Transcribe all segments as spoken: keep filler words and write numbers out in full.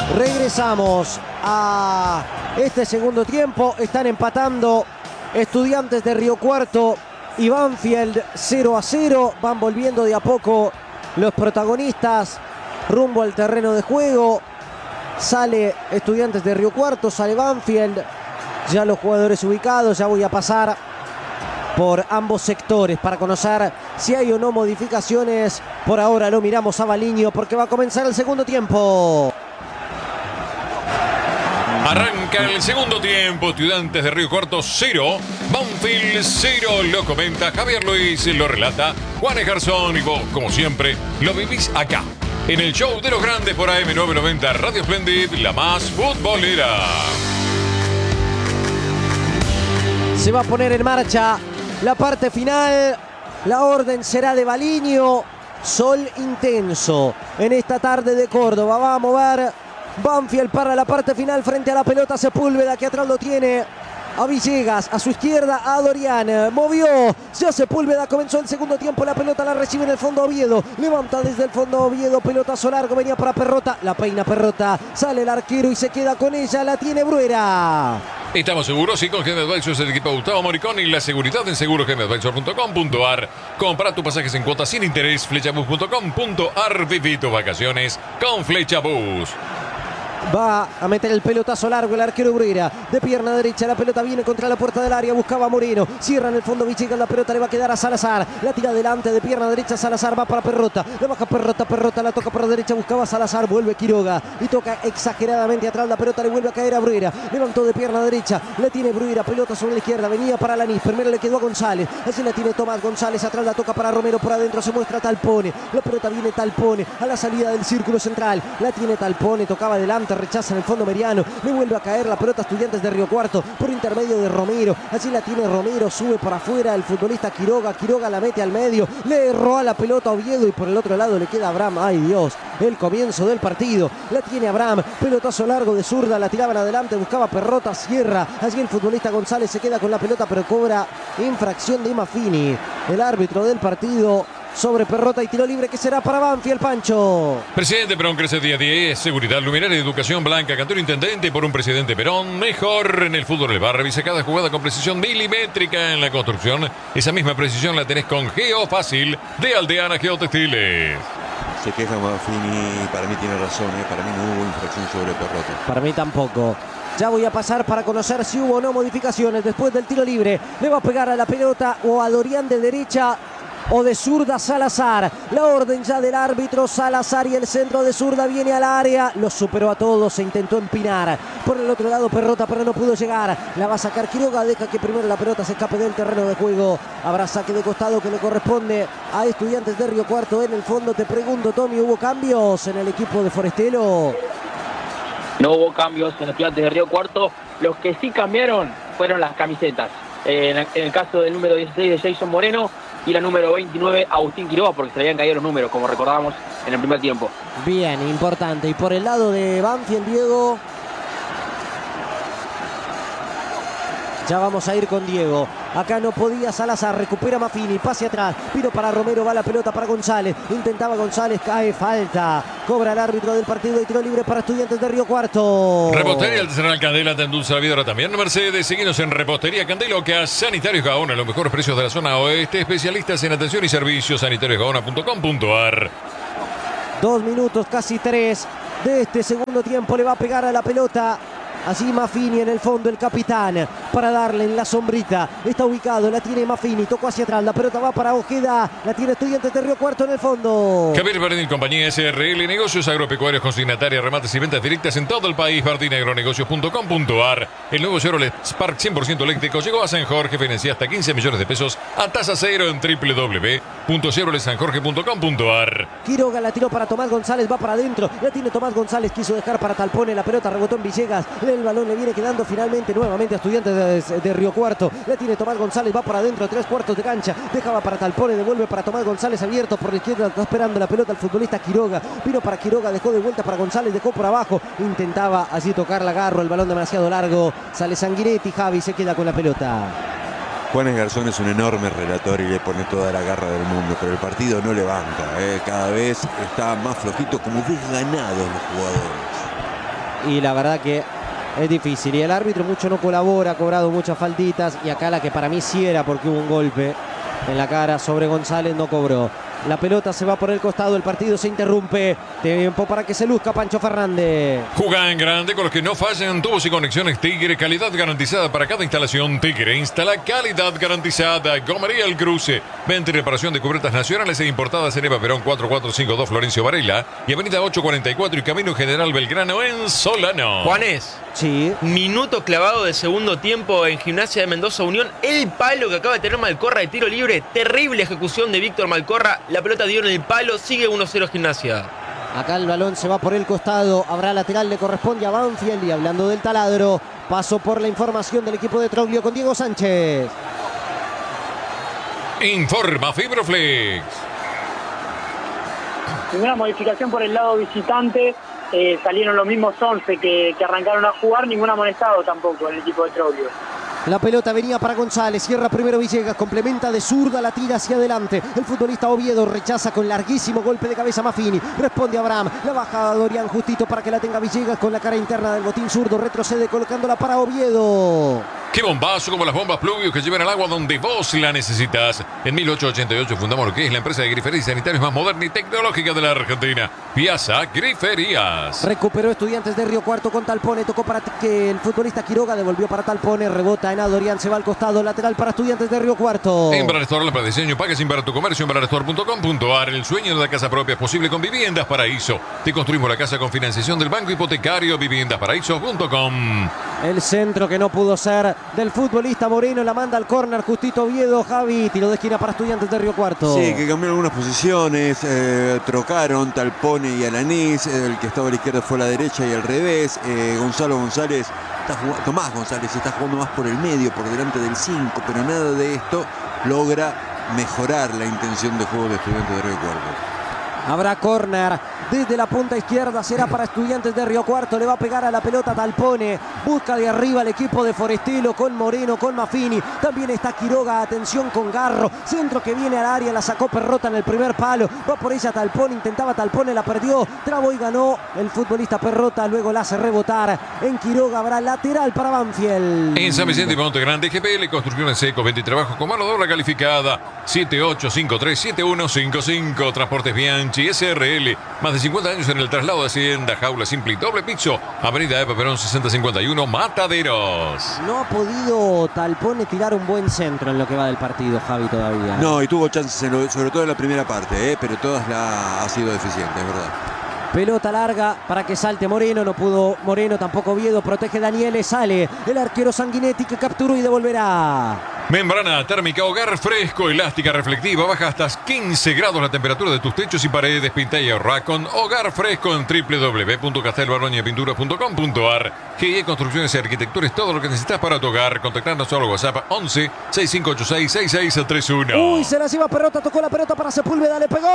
Regresamos a este segundo tiempo. Están empatando Estudiantes de Río Cuarto y Banfield cero a cero. Van volviendo de a poco los protagonistas rumbo al terreno de juego. Sale Estudiantes de Río Cuarto, sale Banfield. Ya los jugadores ubicados. Ya voy a pasar por ambos sectores para conocer si hay o no modificaciones. Por ahora lo miramos a Baliño porque va a comenzar el segundo tiempo. Arranca el segundo tiempo. Estudiantes de Río Cuarto cero, Banfield cero. Lo comenta Javier Luis, lo relata Juan Garzón y vos, como siempre, lo vivís acá en el show de los grandes por A M novecientos noventa Radio Splendid, la más futbolera. Se va a poner en marcha la parte final. La orden será de Baliño. Sol intenso en esta tarde de Córdoba. Va a mover Banfield para la parte final frente a la pelota. Sepúlveda, que atrás lo tiene a Villegas, a su izquierda a Dorian. Movió, ya Sepúlveda, comenzó el segundo tiempo. La pelota la recibe en el fondo Oviedo. Levanta desde el fondo Oviedo, pelotazo largo, venía para Perrota. La peina Perrota, sale el arquero y se queda con ella. La tiene Bruera. Estamos seguros, y con G M Advisors, el equipo de Gustavo Moricón y la seguridad en seguros g m advisor punto com punto a r. Compra tus pasajes en cuotas sin interés. Flechabus punto com punto a r. Viví tus vacaciones con Flechabus. Va a meter el pelotazo largo el arquero Bruera. De pierna derecha, la pelota viene contra la puerta del área. Buscaba Moreno. Cierra en el fondo Villegas. La pelota le va a quedar a Salazar. La tira adelante de pierna derecha. Salazar va para Perrota. La baja Perrota. Perrota la toca por la derecha. Buscaba Salazar. Vuelve Quiroga. Y toca exageradamente atrás. La pelota le vuelve a caer a Bruera. Levantó de pierna derecha. La tiene Bruera. Pelota sobre la izquierda. Venía para Lanís. Primero le quedó a González. Así la tiene Tomás González. Atrás la toca para Romero. Por adentro se muestra Talpone. La pelota viene Talpone a la salida del círculo central. La tiene Talpone. Tocaba adelante. Rechaza en el fondo Meriano, le vuelve a caer la pelota a Estudiantes de Río Cuarto por intermedio de Romero. Allí la tiene Romero, sube para afuera el futbolista Quiroga. Quiroga la mete al medio, le erró a la pelota a Oviedo y por el otro lado le queda a Abraham. Ay Dios, el comienzo del partido. La tiene Abraham, pelotazo largo de zurda, la tiraban adelante, buscaba Perrota, cierra. Allí el futbolista González se queda con la pelota pero cobra infracción de Maffini, el árbitro del partido, sobre Perrota, y tiro libre que será para Banfield. Pancho. Presidente Perón crece día a día. Seguridad, luminaria, educación blanca. Cantero intendente por un presidente Perón. Mejor en el fútbol del bar. Revisa cada jugada con precisión milimétrica en la construcción. Esa misma precisión la tenés con Geofácil de Aldeana Geotextiles. Se queja Maffini, para mí tiene razón, ¿eh? Para mí no hubo infracción sobre Perrota. Para mí tampoco. Ya voy a pasar para conocer si hubo o no modificaciones después del tiro libre. Le va a pegar a la pelota o a Dorian de derecha o de zurda Salazar. La orden ya del árbitro. Salazar y el centro de zurda viene al área. Los superó a todos, se intentó empinar. Por el otro lado Perrota, pero no pudo llegar. La va a sacar Quiroga, deja que primero la pelota se escape del terreno de juego. Habrá saque de costado que le corresponde a Estudiantes de Río Cuarto. En el fondo te pregunto, Tommy, ¿hubo cambios en el equipo de Forestelo? No hubo cambios en Estudiantes de Río Cuarto. Los que sí cambiaron fueron las camisetas. Eh, en, el, en el caso del número dieciséis de Jason Moreno y la número veintinueve Agustín Quiroga, porque se le habían caído los números, como recordábamos en el primer tiempo. Bien, importante. Y por el lado de Banfield, Diego. Ya vamos a ir con Diego. Acá no podía Salazar, recupera Maffini, pase atrás, vino para Romero, va la pelota para González, intentaba González, cae, falta, cobra el árbitro del partido y tiro libre para Estudiantes de Río Cuarto. Repostería Artesanal Candela te endulza la vida ahora también. Mercedes, seguinos en Repostería Candela, que a Sanitarios Gaona, los mejores precios de la zona oeste, especialistas en atención y servicios, sanitarios gaona punto com punto a r. Dos minutos, casi tres de este segundo tiempo, le va a pegar a la pelota. Así Maffini en el fondo, el capitán, para darle en la sombrita. Está ubicado, la tiene Maffini, tocó hacia atrás, la pelota va para Ojeda, la tiene Estudiantes de Río Cuarto en el fondo. Javier Bardín, compañía S R L, negocios agropecuarios, consignatarias, remates y ventas directas en todo el país. Bardín agronegocios punto com punto a r. El nuevo Chevrolet Spark cien por ciento eléctrico llegó a San Jorge, financia hasta quince millones de pesos a tasa cero en doble u doble u doble u punto chevrolet san jorge punto com punto a r. Quiroga la tiró para Tomás González, va para adentro, la tiene Tomás González, quiso dejar para Talpone, la pelota rebotó en Villegas, el balón le viene quedando finalmente nuevamente a Estudiantes de, de Río Cuarto, la tiene Tomás González, va para adentro, tres cuartos de cancha, dejaba para Talpone, devuelve para Tomás González abierto por la izquierda, está esperando la pelota el futbolista Quiroga, vino para Quiroga, dejó de vuelta para González, dejó por abajo, intentaba así tocar la agarro, el balón demasiado largo, sale Sanguinetti, Javi se queda con la pelota. Juan Garzón es un enorme relator y le pone toda la garra del mundo, pero el partido no levanta, ¿eh? Cada vez está más flojito, como desganados los jugadores. y la verdad que es difícil. Y el árbitro mucho no colabora, ha cobrado muchas faltitas. Y acá la que para mí sí era porque hubo un golpe en la cara sobre González, no cobró. La pelota se va por el costado, el partido se interrumpe. Tiempo para que se luzca Pancho Fernández. Juega en grande con los que no fallan tubos y conexiones Tigre. Calidad garantizada para cada instalación. Tigre instala calidad garantizada. Gomería El Cruce. Venta y reparación de cubiertas nacionales e importadas en Eva Perón cuatro cuatro cinco dos Florencio Varela y Avenida ocho cuarenta y cuatro y Camino General Belgrano en Solano. Juanes. Sí. Minuto clavado de segundo tiempo en Gimnasia de Mendoza Unión. El palo que acaba de tener Malcorra de tiro libre. Terrible ejecución de Víctor Malcorra. La pelota dio en el palo. Sigue uno cero Gimnasia. Acá el balón se va por el costado. Habrá lateral, le corresponde a Banfield. Y hablando del taladro, paso por la información del equipo de Troglio con Diego Sánchez. Informa Fibroflex. Ninguna modificación por el lado visitante. Eh, salieron los mismos once que, que arrancaron a jugar. Ningún amonestado tampoco en el equipo de Troglio. La pelota venía para González, cierra primero Villegas, complementa de zurda, la tira hacia adelante. El futbolista Oviedo rechaza con larguísimo golpe de cabeza Maffini. Responde Abraham, la baja Dorian justito para que la tenga Villegas con la cara interna del botín zurdo. Retrocede colocándola para Oviedo. ¡Qué bombazo! Como las bombas Pluvio que llevan el agua donde vos la necesitas. En mil ochocientos ochenta y ocho fundamos lo que es la empresa de griferías y sanitarios más moderna y tecnológica de la Argentina. Piazza Griferías. Recuperó Estudiantes de Río Cuarto con Talpone. Tocó para que el futbolista Quiroga devolvió para Talpone. Rebota en Adorian, se va al costado. Lateral para Estudiantes de Río Cuarto. En Barrestore, la para diseño, paga sin para tu comercio en barrestore punto com punto ar. El sueño de la casa propia es posible con Viviendas Paraíso. Te construimos la casa con financiación del Banco Hipotecario. viviendas paraíso punto com. El centro que no pudo ser del futbolista Moreno, la manda al córner Justito Oviedo. Javi, tiro de esquina para Estudiantes de Río Cuarto. Sí, que cambiaron algunas posiciones, eh, trocaron Talpone y Alanís, el que estaba a la izquierda fue a la derecha y al revés. eh, Gonzalo González, está jugando, Tomás González está jugando más por el medio, por delante del cinco, pero nada de esto logra mejorar la intención de juego de Estudiantes de Río Cuarto. Habrá córner desde la punta izquierda, será para Estudiantes de Río Cuarto. Le va a pegar a la pelota Talpone. Busca de arriba el equipo de Forestelo con Moreno, con Maffini. También está Quiroga, atención con Garro. Centro que viene al área, la sacó Perrota en el primer palo. Va por ella Talpone, intentaba Talpone, la perdió. Trabó y ganó el futbolista Perrota. Luego la hace rebotar. En Quiroga habrá lateral para Banfield. En San Vicente y Monte Grande, G P L, construcciones seco, venta y trabajo con mano de obra calificada. siete ocho cinco tres siete uno cinco cinco. Transportes Bianchi, S R L. Más de cincuenta años en el traslado de Hacienda, jaula simple y doble piso. Avenida Eva Perón sesenta cincuenta y uno, Mataderos. No ha podido Talpone tirar un buen centro en lo que va del partido, Javi, todavía. No, y tuvo chances, en lo, sobre todo en la primera parte, eh, pero todas la ha sido deficiente, es verdad. Pelota larga para que salte Moreno, no pudo Moreno, tampoco Oviedo, protege Daniele, sale el arquero Sanguinetti que capturó y devolverá. Membrana térmica Hogar Fresco, elástica reflectiva, baja hasta quince grados la temperatura de tus techos y paredes. Pinta y ahorra con Hogar Fresco en doble u doble u doble u punto castelbaronia pintura punto com punto ar. G I E Construcciones y Arquitectura es todo lo que necesitas para tu hogar. Contactarnos al WhatsApp once sesenta y cinco ochenta y seis sesenta y seis treinta y uno. Uy, se la lleva Perrota, tocó la pelota para Sepúlveda, le pegó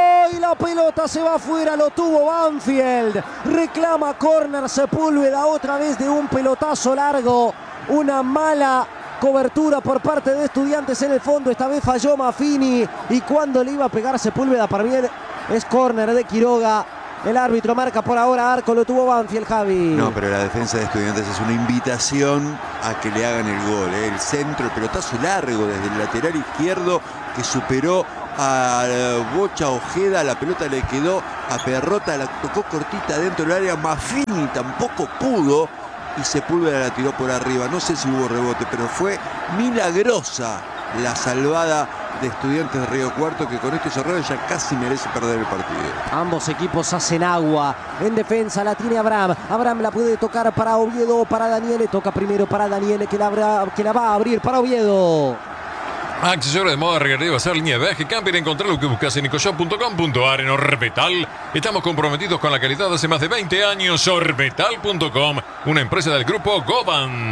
y la pelota se va afuera, lo tuvo Banfield. Reclama córner Sepúlveda otra vez de un pelotazo largo. Una mala cobertura por parte de Estudiantes en el fondo. Esta vez falló Maffini y cuando le iba a pegar Sepúlveda, para mí es córner de Quiroga. El árbitro marca por ahora arco, lo tuvo Banfield, Javi. No, pero la defensa de Estudiantes es una invitación a que le hagan el gol. ¿eh? El centro, el pelotazo largo desde el lateral izquierdo que superó a Bocha Ojeda. La pelota le quedó a Perrota, la tocó cortita dentro del área. Maffini tampoco pudo y Sepúlveda la tiró por arriba. No sé si hubo rebote, pero fue milagrosa la salvada de Estudiantes de Río Cuarto, que con estos errores ya casi merece perder el partido. Ambos equipos hacen agua. En defensa la tiene Abraham. Abraham la puede tocar para Oviedo o para Daniele. Toca primero para Daniele que la, abra, que la va a abrir para Oviedo. Accesorios de moda, regalía, bazar, línea de viaje, camper. Encontrar lo que buscas en ecoshop punto com punto ar. En Orbital estamos comprometidos con la calidad hace más de veinte años. Orbital punto com, una empresa del grupo Goban.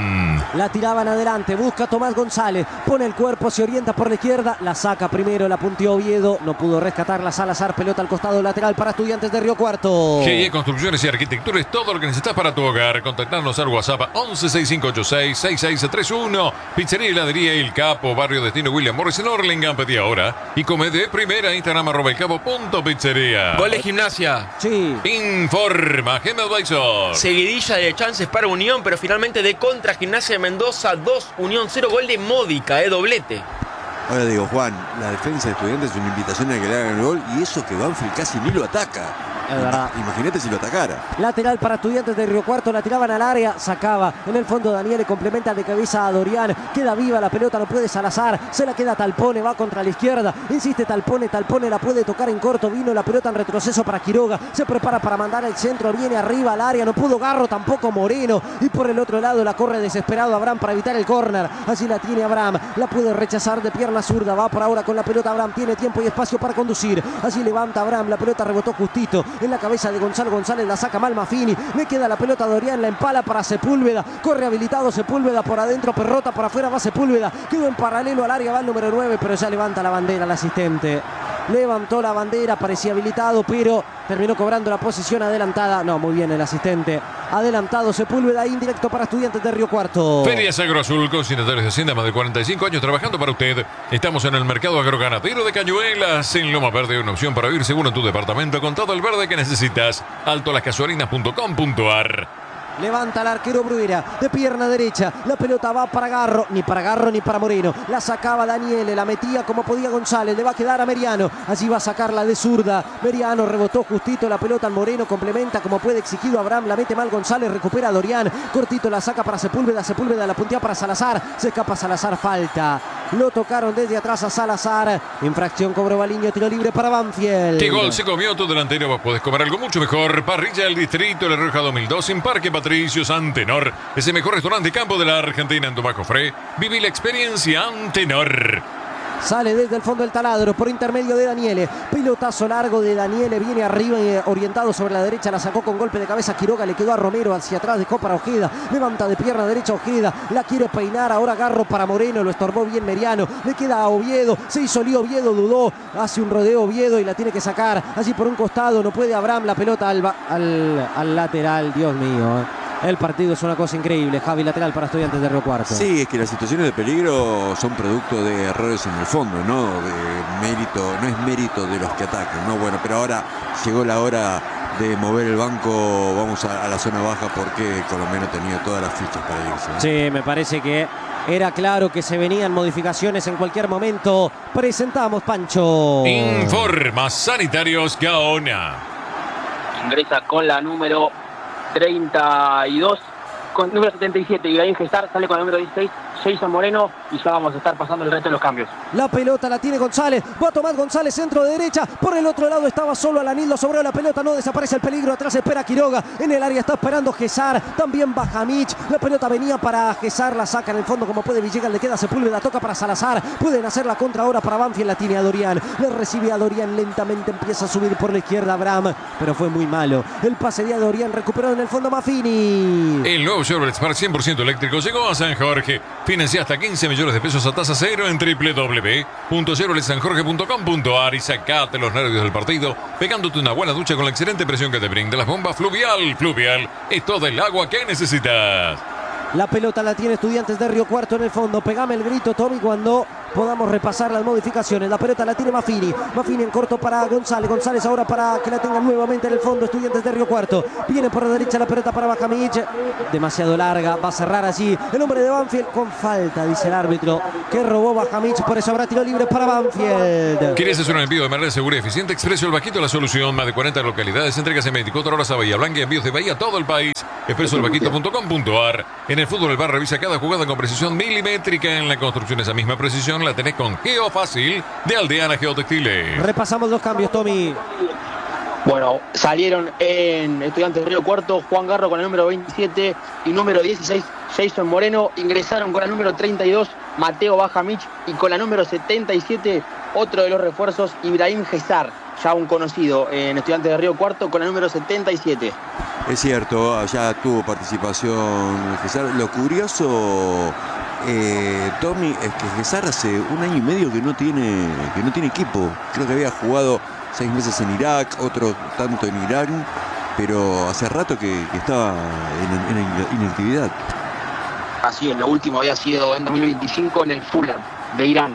La tiraban adelante, busca Tomás González, pone el cuerpo, se orienta por la izquierda, la saca primero, la punteó Oviedo, no pudo rescatarla Salazar, pelota al costado lateral para Estudiantes de Río Cuarto. G I Construcciones y Arquitectura es todo lo que necesitas para tu hogar. Contactarnos al WhatsApp once sesenta y cinco ochenta y seis sesenta y seis treinta y uno. Pizzería y heladería El Capo, Barrio Destino William Morris en Orlingham. Pedí ahora y come de primera. Instagram arroba el capo punto pizzería. Gol de Gimnasia. Sí. Informa Gem Advisor. Seguidilla de chances para Unión, pero finalmente de contra Gimnasia de Mendoza, dos, Unión cero, gol de Módica, eh, doblete. Ahora digo, Juan, la defensa de Estudiantes es una invitación a que le hagan el gol y eso que Banfield casi ni lo ataca. Es verdad. Imagínate si lo atacara. Lateral para Estudiantes de Río Cuarto, la tiraban al área, sacaba en el fondo Daniele, complementa de cabeza a Dorian, queda viva la pelota, no puede Salazar, se la queda Talpone, va contra la izquierda, insiste Talpone, Talpone la puede tocar en corto, vino la pelota en retroceso para Quiroga, se prepara para mandar el centro, viene arriba al área, no pudo Garro, tampoco Moreno, y por el otro lado la corre desesperado Abraham para evitar el córner, así la tiene Abraham, la puede rechazar de pierna zurda, va por ahora con la pelota Abraham, tiene tiempo y espacio para conducir, así levanta Abraham, la pelota rebotó justito en la cabeza de Gonzalo González, la saca mal Maffini, le queda la pelota a Dorian, la empala para Sepúlveda, corre habilitado Sepúlveda por adentro, Perrota por afuera, va Sepúlveda, quedó en paralelo al área, va el número nueve, pero ya levanta la bandera el asistente, levantó la bandera, parecía habilitado, pero terminó cobrando la posición adelantada, no, muy bien el asistente, adelantado Sepúlveda, indirecto para Estudiantes de Río Cuarto. Ferias Agro Azul, consignatarios de Hacienda, más de cuarenta y cinco años trabajando para usted. Estamos en el mercado agroganadero de Cañuelas, en Loma Verde, una opción para vivir seguro en tu departamento con todo el verde que necesitas. alto las casuarinas punto com punto ar. Levanta el arquero Bruguera, de pierna derecha, la pelota va para Garro, ni para Garro ni para Moreno, la sacaba Daniele, la metía como podía González, le va a quedar a Meriano, allí va a sacarla de zurda, Meriano rebotó justito la pelota al Moreno, complementa como puede exigido Abraham, la mete mal González, recupera a Dorian, cortito la saca para Sepúlveda, Sepúlveda la puntea para Salazar, se escapa Salazar, falta, lo tocaron desde atrás a Salazar, infracción cobró Baliño, tiro libre para Banfield. ¿Qué gol se comió tu delantero? Vos podés comer algo mucho mejor. Parrilla del Distrito, La Rioja dos mil dos en Parque Patricios, Antenor. Es el mejor restaurante campo de la Argentina en Tomás Jofré. Viví la experiencia Antenor. Sale desde el fondo del taladro por intermedio de Daniele. Pelotazo largo de Daniele. Viene arriba y orientado sobre la derecha. La sacó con golpe de cabeza Quiroga. Le quedó a Romero hacia atrás. Dejó para Ojeda. Levanta de pierna derecha Ojeda. La quiere peinar. Ahora Garro para Moreno. Lo estorbó bien Meriano. Le queda a Oviedo. Se hizo lío Oviedo. Dudó. Hace un rodeo Oviedo y la tiene que sacar. Así por un costado. No puede Abraham. La pelota al, al, al lateral. Dios mío. El partido es una cosa increíble. Javi, lateral para Estudiantes de Río Cuarto. Sí, es que las situaciones de peligro son producto de errores en el fondo, no de mérito, no es mérito de los que atacan, ¿no? Bueno, pero ahora llegó la hora de mover el banco, vamos a, a la zona baja porque Colombiano tenía todas las fichas para irse, ¿no? Sí, me parece que era claro que se venían modificaciones en cualquier momento. Presentamos, Pancho. Informa Sanitarios Gaona. Ingresa con la número treinta y dos, con número setenta y siete, Ibrahim Gestar, sale con el número dieciséis, Jason Moreno, y ya vamos a estar pasando el resto de los cambios. La pelota la tiene González, va a tomar González, centro de derecha, por el otro lado estaba solo Alanil, lo sobró la pelota, no desaparece el peligro, atrás espera Quiroga, en el área está esperando Gesar, también baja Mitch, la pelota venía para Gesar, la saca en el fondo como puede Villegas, le queda Sepúlveda, toca para Salazar, pueden hacer la contra ahora para Banfield, la tiene a Dorian, le recibe a Dorian, lentamente empieza a subir por la izquierda Abraham, pero fue muy malo, el pase de Dorian recuperó en el fondo Maffini. El nuevo Chevrolet Spark cien por ciento eléctrico llegó a San Jorge. Financia hasta quince millones de pesos a tasa cero en doble u doble u doble u punto chevrolet san jorge punto com punto ar y sacate los nervios del partido pegándote una buena ducha con la excelente presión que te brinda las bombas Fluvial. Fluvial es todo el agua que necesitas. La pelota la tiene Estudiantes de Río Cuarto en el fondo. Pegame el grito, Tommy, cuando podamos repasar las modificaciones. La pelota la tiene Maffini. Maffini en corto para González. González ahora para que la tengan nuevamente en el fondo. Estudiantes de Río Cuarto. Viene por la derecha la pelota para Bajamich. Demasiado larga. Va a cerrar allí el hombre de Banfield con falta, dice el árbitro, que robó Bajamich. Por eso habrá tiro libre para Banfield. ¿Quieres hacer un envío de manera segura y eficiente? Expreso El Vaquito, la solución. Más de cuarenta localidades. Entregas en veinticuatro horas a Bahía Blanca y envíos de Bahía a todo el país. expreso el vaquito punto com punto ar. En el fútbol, el bar revisa cada jugada con precisión milimétrica. En la construcción, esa misma precisión la tenés con Geofácil de Aldeana Geotextiles. Repasamos los cambios, Tommy. Bueno, salieron en Estudiantes de Río Cuarto Juan Garro con el número veintisiete y número dieciséis Jason Moreno. Ingresaron con el número treinta y dos Mateo Bajamich y con la número setenta y siete otro de los refuerzos Ibrahim Gesar. ya un conocido en Estudiantes de Río Cuarto con el número setenta y siete. Es cierto, ya tuvo participación Gesar. Lo curioso, eh, Tommy, es que Gesar hace un año y medio que no tiene, que no tiene equipo. Creo que había jugado seis meses en Irak, otro tanto en Irán, pero hace rato que, que estaba en, en inactividad. Así es, lo último había sido en dos mil veinticinco en el Fulham de Irán.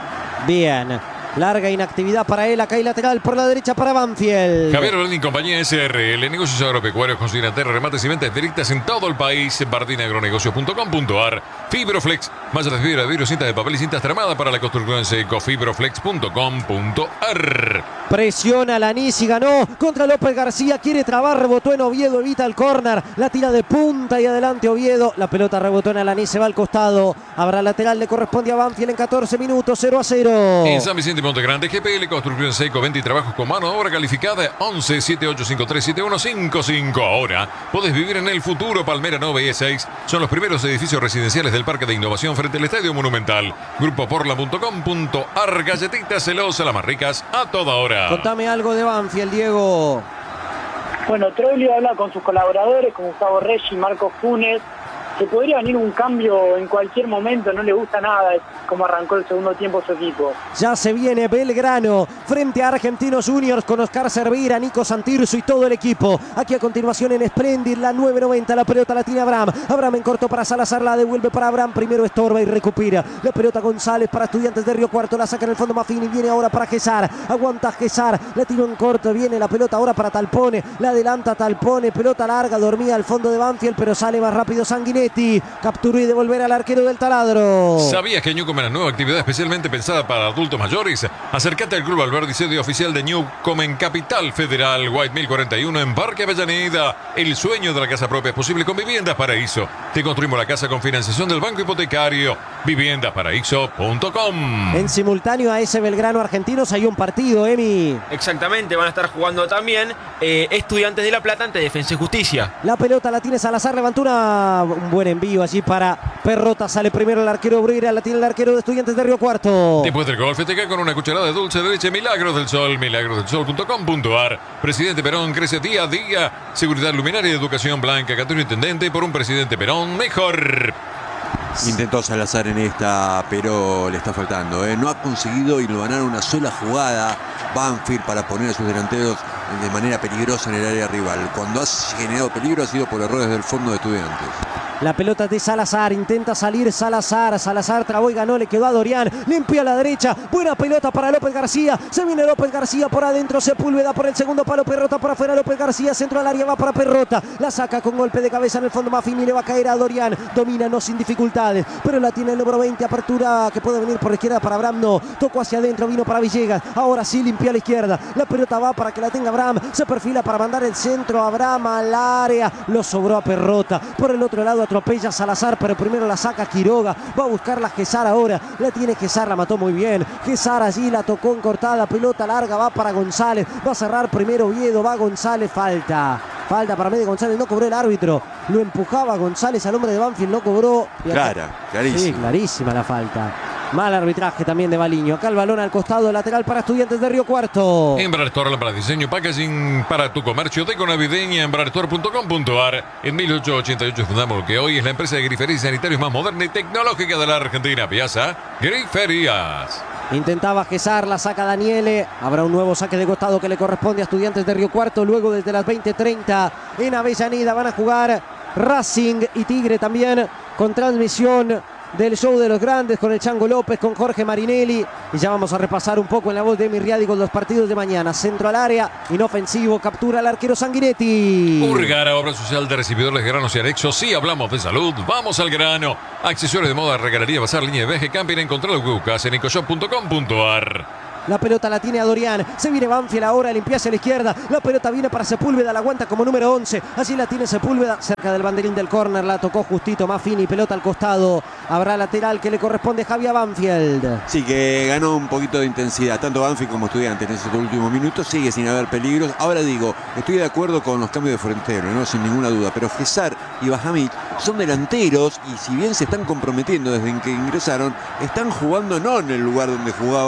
Bien. Larga inactividad para él, acá hay lateral por la derecha para Banfield. Javier Berlín, compañía S R L, negocios agropecuarios con Sinaterra, remates y ventas directas en todo el país, en bardinaagronegocios punto com punto ar. Fibroflex, mallas de fibra de vidrio, cintas de papel y cintas tramadas para la construcción en seco, fibroflex punto com punto ar. Presiona Lanisi, ganó contra López García, quiere trabar, rebotó en Oviedo, evita el córner, la tira de punta y adelante Oviedo, la pelota rebotó en Alaní, se va al costado, habrá lateral, le corresponde a Banfield en catorce minutos, cero a cero. En San Vicente Monte Grande, G P L, construcción seco, venta y trabajos con mano de obra calificada, once siete ocho cinco tres siete uno cinco cinco. Ahora podés vivir en el futuro. Palmera nueve y E seis son los primeros edificios residenciales del Parque de Innovación frente al Estadio Monumental. Grupo Porla punto com punto ar. Galletitas celosas, las más ricas a toda hora. Contame algo de Banfield, Diego. Bueno, Troglio habla con sus colaboradores, con Gustavo Reggi, Marcos Funes. Se podría venir un cambio en cualquier momento, no le gusta nada, es como arrancó el segundo tiempo su equipo. Ya se viene Belgrano frente a Argentinos Juniors con Oscar Cervera, Nico Santirso y todo el equipo. Aquí a continuación en Splendid, la nueve noventa, la pelota la tiene Abraham. Abraham en corto para Salazar, la devuelve para Abraham, primero estorba y recupera. La pelota González para Estudiantes de Río Cuarto, la saca en el fondo Maffini, viene ahora para Gesar, aguanta Gesar, la tiró en corto, viene la pelota ahora para Talpone, la adelanta Talpone, pelota larga, dormía al fondo de Banfield, pero sale más rápido Sanguinetti. Capturó y devolver al arquero del Taladro. ¿Sabías que Newcom es la nueva actividad especialmente pensada para adultos mayores? Acércate al Club Alberdi, sede oficial de Newcom en Capital Federal, White Mill cuarenta y uno en Parque Avellaneda. El sueño de la casa propia es posible con Viviendas Paraíso. Te construimos la casa con financiación del Banco Hipotecario. viviendas paraíso punto com. En simultáneo a ese Belgrano Argentinos hay un partido, Emi. Exactamente, van a estar jugando también eh, Estudiantes de La Plata ante Defensa y Justicia. La pelota la tiene Salazar, levantó una, un buen envío allí para Perrota, sale primero el arquero Bruguera, la tiene el arquero de Estudiantes de Río Cuarto. Después del gol festeja con una cucharada de dulce de leche Milagros del Sol, milagros del sol punto com punto ar. Presidente Perón crece día a día. Seguridad luminaria y educación blanca. Católico Intendente por un presidente Perón mejor. Intentó Salazar en esta, pero le está faltando, ¿eh? No ha conseguido hilvanar una sola jugada Banfield para poner a sus delanteros de manera peligrosa en el área rival. Cuando ha generado peligro ha sido por errores del fondo de Estudiantes. La pelota de Salazar, intenta salir Salazar, Salazar trabó y ganó, le quedó a Dorian, limpia a la derecha, buena pelota para López García, se viene López García por adentro, Sepúlveda por el segundo palo, Perrota por afuera, López García, centro al área, va para Perrota, la saca con golpe de cabeza en el fondo Maffini, le va a caer a Dorian, domina no sin dificultades, pero la tiene el número veinte, apertura que puede venir por la izquierda para Abraham, no, tocó hacia adentro, vino para Villegas, ahora sí limpió a la izquierda, la pelota va para que la tenga Abraham, se perfila para mandar el centro, Abraham al área, lo sobró a Perrota, por el otro lado atropella Salazar, pero primero la saca Quiroga, va a buscar la Gesar ahora, la tiene Gesar, la mató muy bien, Gesar allí la tocó en cortada, pelota larga, va para González, va a cerrar primero Oviedo, va González, falta, falta para medio González, no cobró el árbitro, lo empujaba González al hombre de Banfield, no cobró. Clara, clarísima. Sí, clarísima la falta. Mal arbitraje también de Baliño. Acá el balón al costado, lateral para Estudiantes de Río Cuarto. Embraer Store para diseño, packaging para tu comercio, deco navideña, embraer store punto com punto ar. En mil ochocientos ochenta y ocho fundamos lo que hoy es la empresa de griferías y sanitarios más moderna y tecnológica de la Argentina. Piazza Griferías. Intentaba Gesar, la saca Daniele. Habrá un nuevo saque de costado que le corresponde a Estudiantes de Río Cuarto. Luego desde las veinte treinta en Avellaneda van a jugar Racing y Tigre también con transmisión del show de los grandes con el Chango López, con Jorge Marinelli. Y ya vamos a repasar un poco en la voz de Emi Riadi con los partidos de mañana. Centro al área, inofensivo, captura al arquero Sanguinetti. Urgara, obra social de recibidores de granos y anexos. Si hablamos de salud, vamos al grano. Accesorios de moda, regalería, bazar, línea de viaje, camping, encontrar los Gucas en ecoshop punto com punto ar. La pelota la tiene a Dorian, se viene Banfield ahora, limpia hacia la izquierda, la pelota viene para Sepúlveda, la aguanta como número once, allí la tiene Sepúlveda, cerca del banderín del córner, la tocó justito Maffini, pelota al costado, habrá lateral que le corresponde a Javier Banfield. Sí, que ganó un poquito de intensidad, tanto Banfield como Estudiantes en esos últimos minutos, sigue sin haber peligros. Ahora digo, estoy de acuerdo con los cambios de Frentero, ¿no? Sin ninguna duda, pero Gesar y Bahamit son delanteros y si bien se están comprometiendo desde que ingresaron, están jugando no en el lugar donde jugaban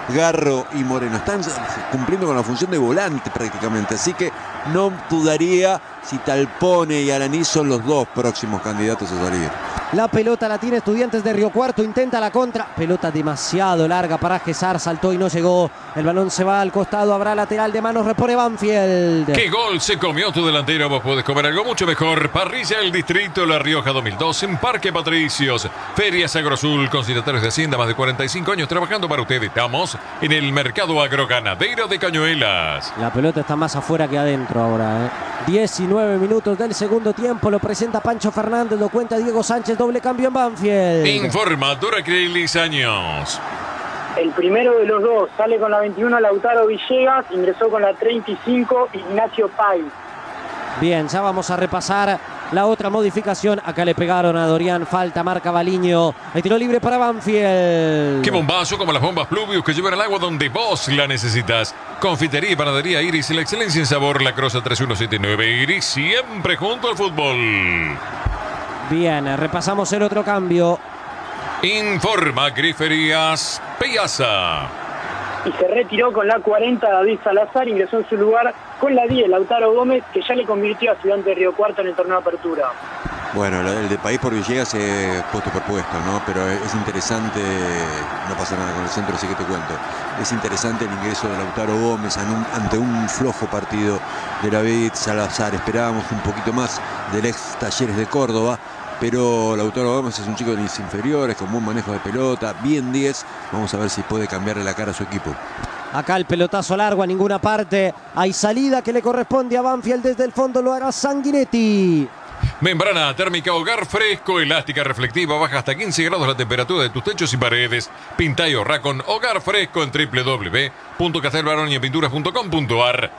Garro y Moreno. Están cumpliendo con la función de volante prácticamente, así que no dudaría si Talpone y Araní son los dos próximos candidatos a salir. La pelota la tiene Estudiantes de Río Cuarto, intenta la contra, pelota demasiado larga para Gesar, saltó y no llegó, el balón se va al costado, habrá lateral de manos, repone Banfield. ¿Qué gol se comió tu delantero? Vos podés comer algo mucho mejor. Parrilla El Distrito, La Rioja dos mil dos, en Parque Patricios. Ferias Agrosul, consignatarios de Hacienda, más de cuarenta y cinco años trabajando para ustedes. Estamos en el mercado agroganadero de Cañuelas. La pelota está más afuera que adentro ahora, ¿eh? diecinueve minutos del segundo tiempo, lo presenta Pancho Fernández, lo cuenta Diego Sánchez, doble cambio en Banfield. Informa Duracrelis Años. El primero de los dos sale con la veintiuno Lautaro Villegas, ingresó con la treinta y cinco Ignacio Pay. Bien, ya vamos a repasar la otra modificación. Acá le pegaron a Dorian, falta, marca Baliño. El tiro libre para Banfield. Qué bombazo, como las bombas Pluvius que llevan el agua donde vos la necesitas. Confitería y panadería Iris, la excelencia en sabor, La Croza tres uno siete nueve. Iris, siempre junto al fútbol. Bien, repasamos el otro cambio. Informa Griferías Piazza. Y se retiró con la cuarenta David Salazar, ingresó en su lugar con la diez Lautaro Gómez, que ya le convirtió a Estudiantes de Río Cuarto en el torneo de apertura. Bueno, el de País por Villegas es puesto por puesto, ¿no? Pero es interesante, no pasa nada con el centro, así que te cuento. Es interesante el ingreso de Lautaro Gómez ante un flojo partido de David Salazar. Esperábamos un poquito más del ex Talleres de Córdoba, pero Lautaro Gómez es un chico de mis inferiores, con buen manejo de pelota, bien diez. Vamos a ver si puede cambiarle la cara a su equipo. Acá el pelotazo largo a ninguna parte. Hay salida que le corresponde a Banfield desde el fondo, lo hará Sanguinetti. Membrana térmica Hogar Fresco, elástica reflectiva, baja hasta quince grados la temperatura de tus techos y paredes. Pinta y ahorra con Hogar Fresco en w w w punto castelbaroñapinturas punto com punto a r.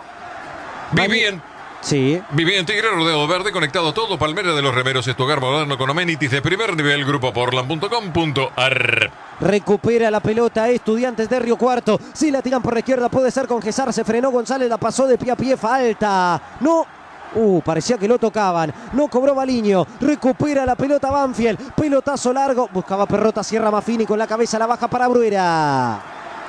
Viví en, sí. viví en Tigre, rodeado verde, conectado todo, Palmera de los Remeros, es tu hogar moderno con amenities de primer nivel, grupo portland punto com punto a r. Recupera la pelota Estudiantes de Río Cuarto. Si la tiran por la izquierda puede ser con Gesar, se frenó González, la pasó de pie a pie, falta. No. Uh, parecía que lo tocaban. No cobró Baliño. Recupera la pelota Banfield. Pelotazo largo. Buscaba Perrota, cierra Maffini con la cabeza, la baja para Bruera.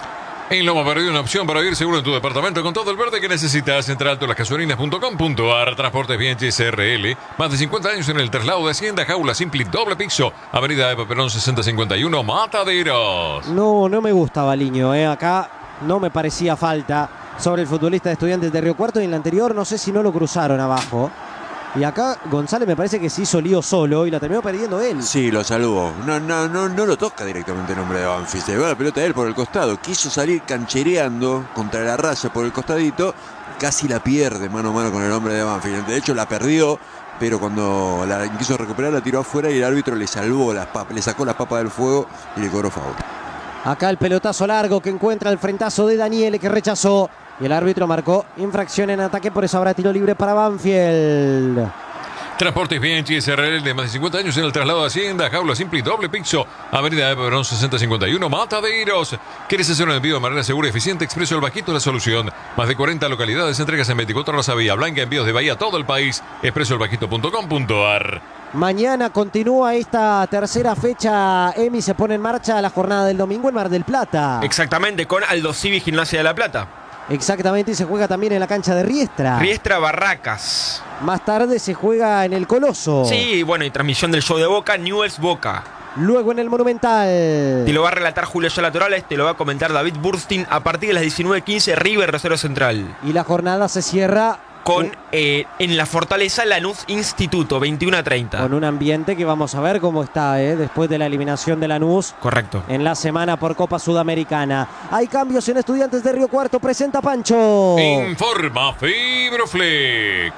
En Loma Verde, una opción para vivir seguro en tu departamento con todo el verde que necesitas. Entra a alto las gasolinas punto com punto a r. Transportes Bianchi R L. Más de cincuenta años en el traslado de Hacienda. Jaula Simpli, doble piso. Avenida Eva Perón sesenta cincuenta y uno, Mataderos. No, no me gusta Baliño, eh. Acá no me parecía falta sobre el futbolista de Estudiantes de Río Cuarto, y en el anterior no sé si no lo cruzaron abajo. Y acá González me parece que se hizo lío solo y la terminó perdiendo él. Sí, lo salvó. No, no, no, no lo toca directamente el hombre de Banfield. Se llevó la pelota de él por el costado. Quiso salir canchereando contra la raya por el costadito. Casi la pierde mano a mano con el hombre de Banfield. De hecho la perdió, pero cuando la quiso recuperar la tiró afuera y el árbitro le salvó las papas, le sacó las papas del fuego y le cobró foul. Acá el pelotazo largo que encuentra el frentazo de Daniele, que rechazó. Y el árbitro marcó infracción en ataque, por eso habrá tiro libre para Banfield. Transportes Bianchi S R L de más de cincuenta años en el traslado de Hacienda. Jaula Simpli, doble piso. Avenida Eva Perón sesenta cincuenta y uno, Mataderos. ¿Quieres hacer un envío de manera segura y eficiente? Expreso El Bajito es la solución. Más de cuarenta localidades, entregas en veinticuatro horas a Vía Blanca, envíos de Bahía a todo el país. expreso el bajito punto com punto a r. Mañana continúa esta tercera fecha, Emi, se pone en marcha la jornada del domingo en Mar del Plata. Exactamente, con Aldo Civi Gimnasia de la Plata. Exactamente, y se juega también en la cancha de Riestra. Riestra Barracas. Más tarde se juega en el Coloso. Sí, bueno, y transmisión del show de Boca, Newell's Boca. Luego en el Monumental. Te lo va a relatar Julio Yala Torales, te lo va a comentar David Burstin a partir de las diecinueve quince, River Rosario Central. Y la jornada se cierra con eh, en la Fortaleza Lanús Instituto, veintiuno a treinta. Con un ambiente que vamos a ver cómo está, ¿eh? Después de la eliminación de Lanús. Correcto. En la semana por Copa Sudamericana. Hay cambios en Estudiantes de Río Cuarto. Presenta Pancho. Informa Fibroflex.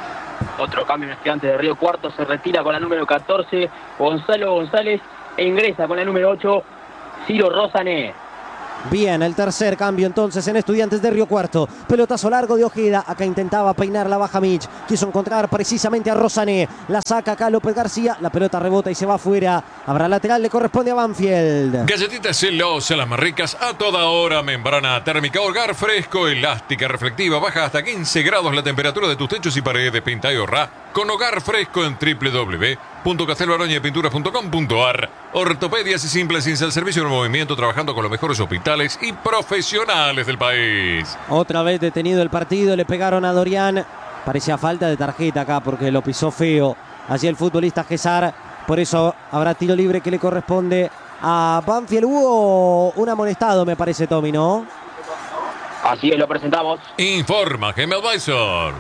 Otro cambio en Estudiantes de Río Cuarto. Se retira con la número catorce, Gonzalo González. E ingresa con la número ocho, Ciro Rosané. Bien, el tercer cambio entonces en Estudiantes de Río Cuarto. Pelotazo largo de Ojeda. Acá intentaba peinar la baja Mitch. Quiso encontrar precisamente a Rosané. La saca acá López García. La pelota rebota y se va afuera. Habrá lateral, le corresponde a Banfield. Galletitas celosa, las más ricas a toda hora. Membrana térmica Hogar Fresco, elástica reflectiva. Baja hasta quince grados la temperatura de tus techos y paredes. Pinta y ahorra con hogar fresco en doble u doble u doble u punto castelbaroña pinturas punto com punto a r. Ortopedias y Simple Ciencia al servicio del movimiento, trabajando con los mejores hospitales y profesionales del país. Otra vez detenido el partido, le pegaron a Dorian. Parecía falta de tarjeta acá porque lo pisó feo. Allí el futbolista Gesar. Por eso habrá tiro libre que le corresponde a Banfield. Hubo un amonestado, me parece, Tommy, ¿no? Así es, lo presentamos. Informa Game Advisor.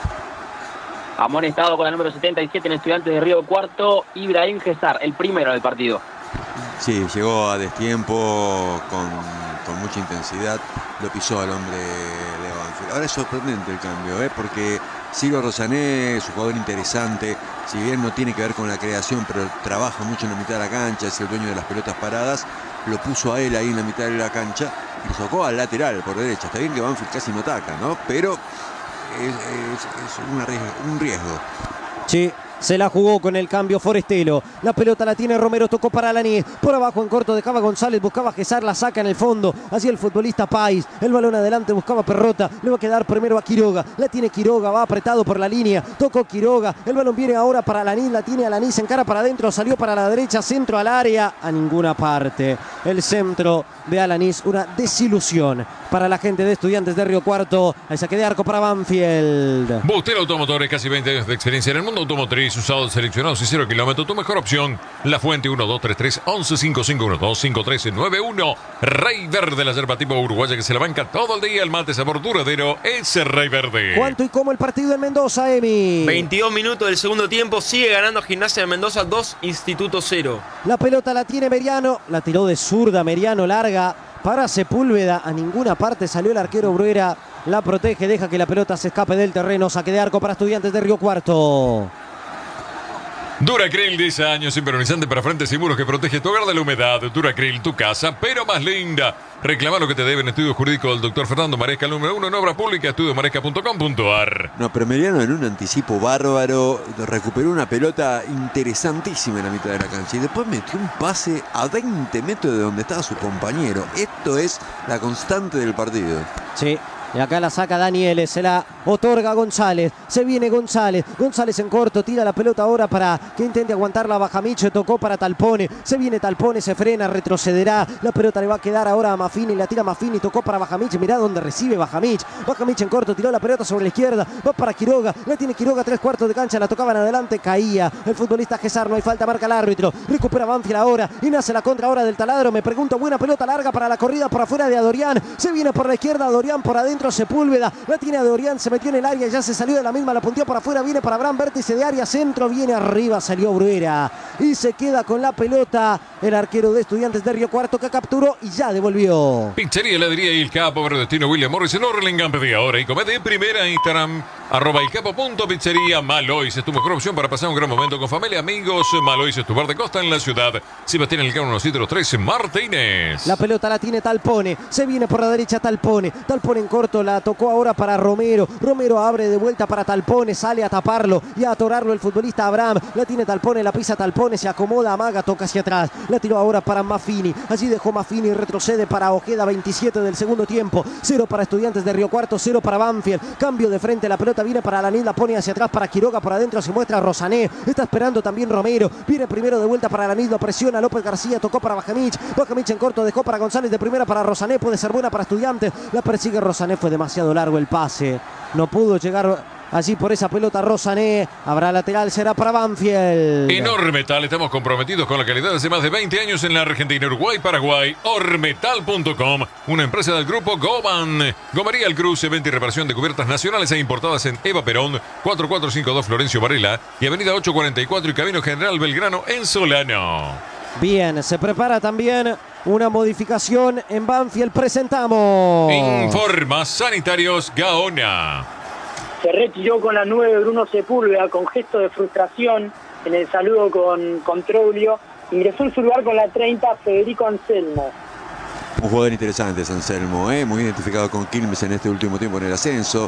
Amonestado con el número setenta y siete en Estudiantes de Río Cuarto, Ibrahim Gesar, el primero del partido. Sí, llegó a destiempo con, con mucha intensidad, lo pisó al hombre de Banfield. Ahora es sorprendente el cambio, ¿eh? Porque Ciro Rosané es un jugador interesante, si bien no tiene que ver con la creación, pero trabaja mucho en la mitad de la cancha, es el dueño de las pelotas paradas, lo puso a él ahí en la mitad de la cancha y lo sacó al lateral por derecha. Está bien que Banfield casi no ataca, ¿no? Pero es, es, es un, riesgo, un riesgo. Sí, se la jugó con el cambio Forestelo. La pelota la tiene Romero, tocó para Alanis. Por abajo en corto dejaba González, buscaba Gesar, la saca en el fondo. Así el futbolista Pais. El balón adelante, buscaba Perrota. Le va a quedar primero a Quiroga. La tiene Quiroga, va apretado por la línea. Tocó Quiroga. El balón viene ahora para Alanis. La tiene Alanis, encara para adentro. Salió para la derecha, centro al área. A ninguna parte. El centro de Alanis, una desilusión para la gente de Estudiantes de Río Cuarto. Ahí saque de arco para Banfield. Bustelo Automotores, casi veinte años de experiencia en el mundo automotriz, usados, seleccionados y cero kilómetros. Tu mejor opción, La Fuente. Uno dos tres tres once cinco cinco uno dos cinco tres nueve uno. Rey Verde, la yerba tipo uruguaya que se la banca todo el día. El mate sabor duradero es Rey Verde. ¿Cuánto y cómo el partido en Mendoza, Emi? veintidós minutos del segundo tiempo, sigue ganando Gimnasia de Mendoza dos, Instituto cero. La pelota la tiene Meriano, la tiró de zurda Meriano, larga para Sepúlveda. A ninguna parte salió el arquero Bruera. La protege, deja que la pelota se escape del terreno. Saque de arco para Estudiantes de Río Cuarto. Duracryl, diez años, impermeabilizante para frentes y muros que protege tu hogar de la humedad. Duracryl, tu casa, pero más linda. Reclama lo que te deben. Estudio jurídico del doctor Fernando Maresca, el número uno en obra pública, estudio maresca punto com punto a r. No, pero Meriano en un anticipo bárbaro recuperó una pelota interesantísima en la mitad de la cancha y después metió un pase a veinte metros de donde estaba su compañero. Esto es la constante del partido. Sí. Y acá la saca Daniele, se la otorga González. Se viene González. González en corto, tira la pelota ahora para que intente aguantarla Bajamiche. Tocó para Talpone. Se viene Talpone, se frena, retrocederá. La pelota le va a quedar ahora a Maffini. La tira Maffini, tocó para Bajamiche. Mirá dónde recibe Bajamiche. Bajamiche en corto, tiró la pelota sobre la izquierda. Va para Quiroga. La tiene Quiroga, tres cuartos de cancha. La tocaban adelante, caía. El futbolista Gesar, no hay falta, marca el árbitro. Recupera Banfield ahora. Y nace la contra ahora del taladro. Me pregunto, buena pelota larga para la corrida por afuera de Adorián. Se viene por la izquierda, Adorián por adentro. Sepúlveda, la tiene a Dorian, se metió en el área, ya se salió de la misma, la punteó por afuera, viene para Abraham, vértice de área, centro, viene arriba, salió Bruera y se queda con la pelota el arquero de Estudiantes de Río Cuarto, que capturó y ya devolvió. Pizzería Heladería Il Capo, Destino William Morris en Orlengan, pedí ahora y come de primera. Instagram, arroba ilcapo.pizzería. Malois es tu mejor opción para pasar un gran momento con familia, amigos. Malois es tu bar de costa en la ciudad. Sebastián Elcano, nosotros tres, Martínez. La pelota la tiene Talpone, se viene por la derecha Talpone, Talpone en corto, la tocó ahora para Romero. Romero abre de vuelta para Talpone, sale a taparlo y a atorarlo el futbolista Abraham. La tiene Talpone, la pisa Talpone, se acomoda, amaga, toca hacia atrás. La tiró ahora para Maffini. Allí dejó Maffini, retrocede para Ojeda, veintisiete del segundo tiempo. Cero para Estudiantes de Río Cuarto, cero para Banfield. Cambio de frente, la pelota viene para Alanis, la pone hacia atrás para Quiroga, por adentro se muestra Rosané. Está esperando también Romero. Viene primero de vuelta para Alanis, lo presiona López García, tocó para Bajamich. Bajamich en corto, dejó para González, de primera para Rosané. Puede ser buena para Estudiantes. La persigue Rosané, fue demasiado largo el pase. No pudo llegar allí por esa pelota Rosané. Habrá lateral, será para Banfield. En Ormetal estamos comprometidos con la calidad de hace más de veinte años en la Argentina, Uruguay, Paraguay. Ormetal punto com, una empresa del grupo Goban. Gomería El Cruce, venta y reparación de cubiertas nacionales e importadas en Eva Perón, cuatro cuatro cinco dos Florencio Varela y avenida ocho cuarenta y cuatro y Camino General Belgrano en Solano. Bien, se prepara también una modificación en Banfield. Presentamos. Informa Sanitarios Gaona. Se retiró con la nueve Bruno Sepúlveda con gesto de frustración en el saludo con, con Troglio. Ingresó en su lugar con la treinta Federico Anselmo. Un jugador interesante es Anselmo, ¿eh? Muy identificado con Quilmes en este último tiempo en el ascenso,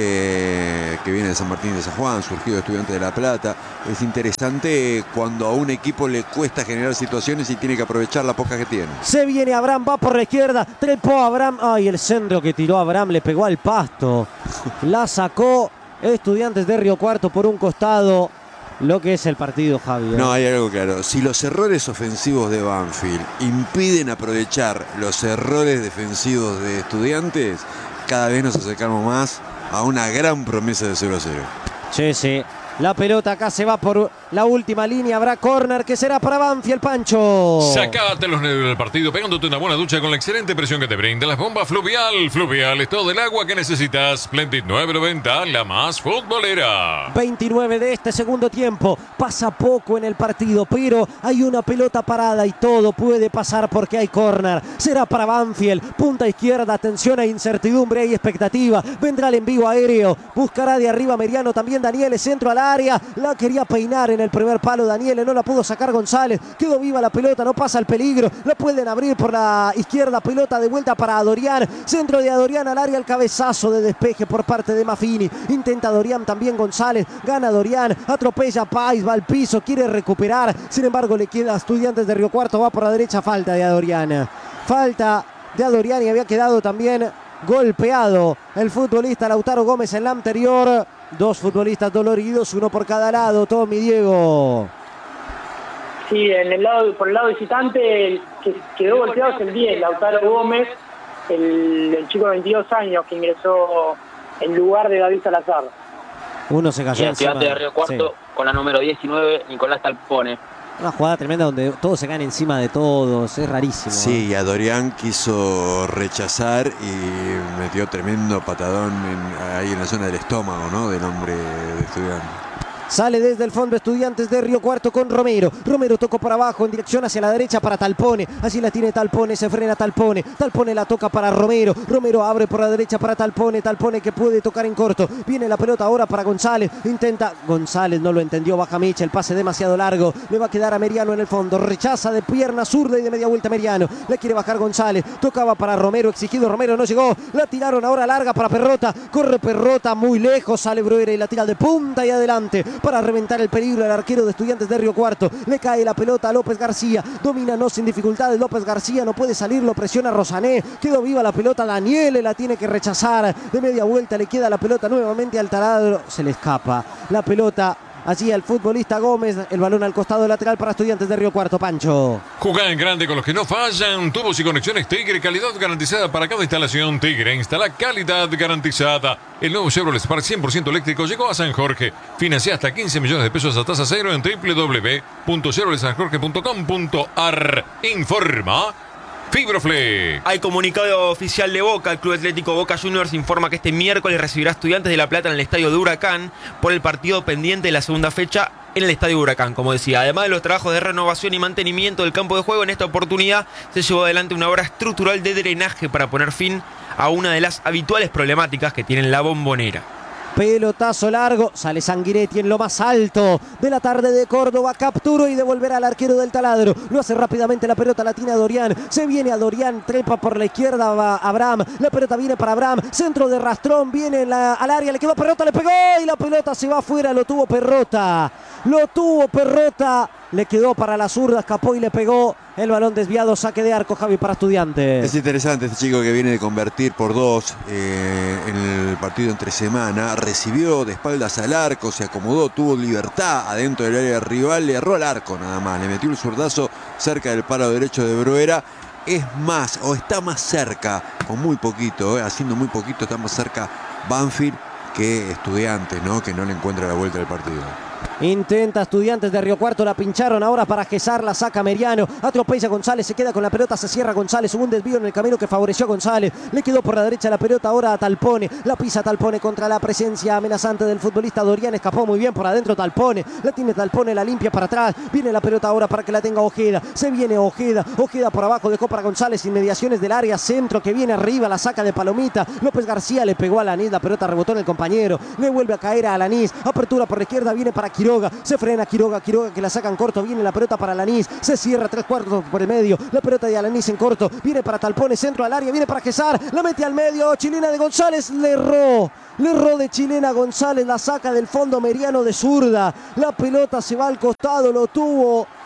eh, que viene de San Martín de San Juan, surgido de Estudiante de La Plata. Es interesante cuando a un equipo le cuesta generar situaciones y tiene que aprovechar la poca que tiene. Se viene Abraham, va por la izquierda, trepó Abraham. Ay, el centro que tiró Abraham le pegó al pasto. La sacó Estudiantes de Río Cuarto por un costado. Lo que es el partido, Javi. No, hay algo claro. Si los errores ofensivos de Banfield impiden aprovechar los errores defensivos de Estudiantes, cada vez nos acercamos más a una gran promesa de cero a cero. Sí, sí. La pelota acá se va por la última línea. Habrá córner que será para Banfield, Pancho. Sacate los nervios del partido pegándote una buena ducha con la excelente presión que te brinda las bombas Fluvial. Fluvial es todo el agua que necesitas. Splendid nueve noventa, la más futbolera. veintinueve de este segundo tiempo. Pasa poco en el partido, pero hay una pelota parada y todo puede pasar porque hay córner. Será para Banfield. Punta izquierda, atención a incertidumbre y expectativa. Vendrá el envío aéreo. Buscará de arriba Meriano, también Daniel, centro al área. La quería peinar en el primer palo Daniel, no la pudo sacar González. Quedó viva la pelota, no pasa el peligro. La pueden abrir por la izquierda. Pelota de vuelta para Adorián. Centro de Adorián al área, el cabezazo de despeje por parte de Maffini. Intenta Adorián, también González. Gana Adorián, atropella a Pais, va al piso, quiere recuperar. Sin embargo, le queda a Estudiantes de Río Cuarto. Va por la derecha, falta de Adorián. Falta de Adorián y había quedado también golpeado el futbolista Lautaro Gómez en la anterior. Dos futbolistas doloridos, uno por cada lado. Tommy, Diego. Sí, en el lado, por el lado visitante, el que quedó golpeado es el diez, Lautaro Gómez, el, el chico de veintidós años que ingresó en lugar de David Salazar. Uno se cayó Y encima. Estudiantes de Río Cuarto, sí, con la número diecinueve, Nicolás Talpone. Una jugada tremenda donde todos se caen encima de todos. Es rarísimo. Sí, y Adorián quiso rechazar y metió tremendo patadón en, ahí en la zona del estómago, ¿no? Del hombre de Estudiantes. Sale desde el fondo Estudiantes de Río Cuarto con Romero. Romero tocó para abajo en dirección hacia la derecha para Talpone. Así la tiene Talpone, se frena Talpone. Talpone la toca para Romero. Romero abre por la derecha para Talpone. Talpone que puede tocar en corto. Viene la pelota ahora para González. Intenta. González no lo entendió. Baja Micha. El pase demasiado largo. Le va a quedar a Meriano en el fondo. Rechaza de pierna zurda y de media vuelta Meriano. Le quiere bajar González. Tocaba para Romero. Exigido Romero. No llegó. La tiraron ahora larga para Perrota. Corre Perrota muy lejos. Sale Bruera y la tira de punta y adelante para reventar el peligro al arquero de Estudiantes de Río Cuarto. Le cae la pelota a López García. Domina no sin dificultades. López García no puede salir. Lo presiona Rosané. Quedó viva la pelota. Daniele la tiene que rechazar. De media vuelta le queda la pelota nuevamente al taladro. Se le escapa la pelota allí al futbolista Gómez. El balón al costado lateral para Estudiantes de Río Cuarto, Pancho. Jugá en grande con los que no fallan. Tubos y conexiones Tigre. Calidad garantizada para cada instalación. Tigre instala calidad garantizada. El nuevo Chevrolet Spark cien por ciento eléctrico llegó a San Jorge. Financia hasta quince millones de pesos a tasa cero en doble u doble u doble u punto chevrolet san jorge punto com punto a r. Informa Fibroflex. Hay comunicado oficial de Boca. El Club Atlético Boca Juniors informa que este miércoles recibirá Estudiantes de La Plata en el estadio de Huracán por el partido pendiente de la segunda fecha en el estadio Huracán, como decía. Además de los trabajos de renovación y mantenimiento del campo de juego, en esta oportunidad se llevó adelante una obra estructural de drenaje para poner fin a una de las habituales problemáticas que tiene la Bombonera. Pelotazo largo, sale Sanguinetti en lo más alto de la tarde de Córdoba, capturó y devolverá al arquero del taladro. Lo hace rápidamente la pelota, la tiene a Dorián. Se viene a Dorián, trepa por la izquierda, va Abraham. La pelota viene para Abraham, centro de Rastrón, viene la, al área, le quedó Perrota, le pegó y la pelota se va afuera, lo tuvo Perrota. Lo tuvo Perrota, le quedó para la zurda, escapó y le pegó. El balón desviado, saque de arco, Javi, para Estudiantes. Es interesante este chico que viene de convertir por dos eh, en el partido entre semana. Recibió de espaldas al arco, se acomodó, tuvo libertad adentro del área rival, le erró al arco nada más. Le metió el zurdazo cerca del palo derecho de Bruera. Es más, o está más cerca, con muy poquito, eh, haciendo muy poquito, está más cerca Banfield que Estudiantes, ¿no? Que no le encuentra la vuelta del partido. Intenta Estudiantes de Río Cuarto, la pincharon ahora para Gesar, la saca Meriano, atropella a González, se queda con la pelota, se cierra González, hubo un desvío en el camino que favoreció a González, le quedó por la derecha la pelota ahora a Talpone, la pisa Talpone contra la presencia amenazante del futbolista Dorián, escapó muy bien por adentro Talpone, la tiene Talpone, la limpia para atrás, viene la pelota ahora para que la tenga Ojeda, se viene Ojeda, Ojeda por abajo, dejó para González, inmediaciones del área, centro que viene arriba, la saca de Palomita, López García le pegó a Alanís, la pelota rebotó en el compañero, le vuelve a caer a Alanís, apertura por la izquierda, viene para Quiroga, se frena Quiroga, Quiroga que la sacan corto, viene la pelota para Alanís, se cierra tres cuartos por el medio, la pelota de Alanís en corto, viene para Talpone, centro al área, viene para Gesar, la mete al medio, chilena de González, le erró, le erró de chilena González, la saca del fondo Meriano de zurda, la pelota se va al costado, lo tuvo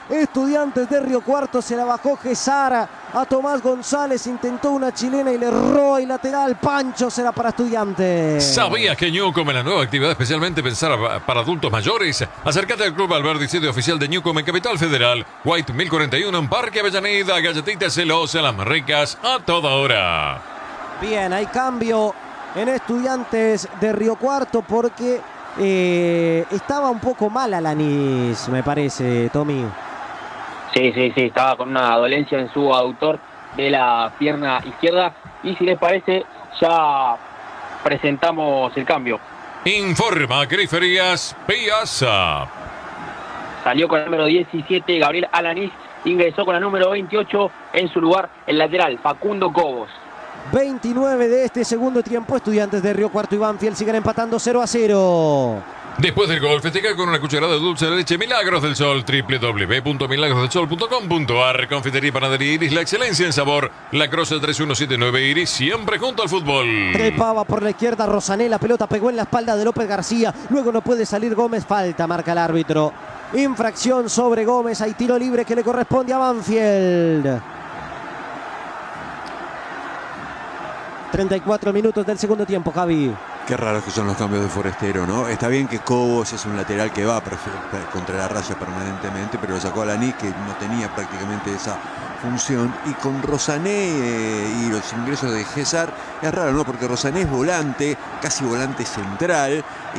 Estudiantes de Río Cuarto, se la bajó Gesara a Tomás González, intentó una chilena y le erró y lateral. Pancho será para Estudiantes. ¿Sabías que Newcom es la nueva actividad especialmente pensada para adultos mayores? Acércate al Club Alberdi, sitio oficial de Newcom en Capital Federal, White mil cuarenta y uno en Parque Avellaneda. Galletitas celosas, las más ricas a toda hora. Bien, hay cambio en Estudiantes de Río Cuarto porque eh, estaba un poco mal Alanis, me parece, Tommy. Sí, sí, sí, estaba con una dolencia en su aductor de la pierna izquierda. Y si les parece, ya presentamos el cambio. Informa Griferías Piazza. Salió con el número diecisiete, Gabriel Alanis. Ingresó con la número veintiocho, en su lugar el lateral, Facundo Cobos. veintinueve de este segundo tiempo. Estudiantes de Río Cuarto y Banfield siguen empatando cero a cero. Después del gol, festeja con una cucharada de dulce de leche Milagros del Sol. doble u doble u doble u punto milagros del sol punto com punto a r. Confitería y Panadería Iris, la excelencia en sabor. La Croce tres uno siete nueve Iris, siempre junto al fútbol. Trepaba por la izquierda Rosané, la pelota pegó en la espalda de López García. Luego no puede salir Gómez, falta, marca el árbitro. Infracción sobre Gómez, hay tiro libre que le corresponde a Banfield. treinta y cuatro minutos del segundo tiempo, Javi. Qué raros que son los cambios de Forestero, ¿no? Está bien que Cobos es un lateral que va contra la raya permanentemente, pero lo sacó a Alanis, que no tenía prácticamente esa función. Y con Rosané eh, y los ingresos de Gesar, es raro, ¿no? Porque Rosané es volante, casi volante central,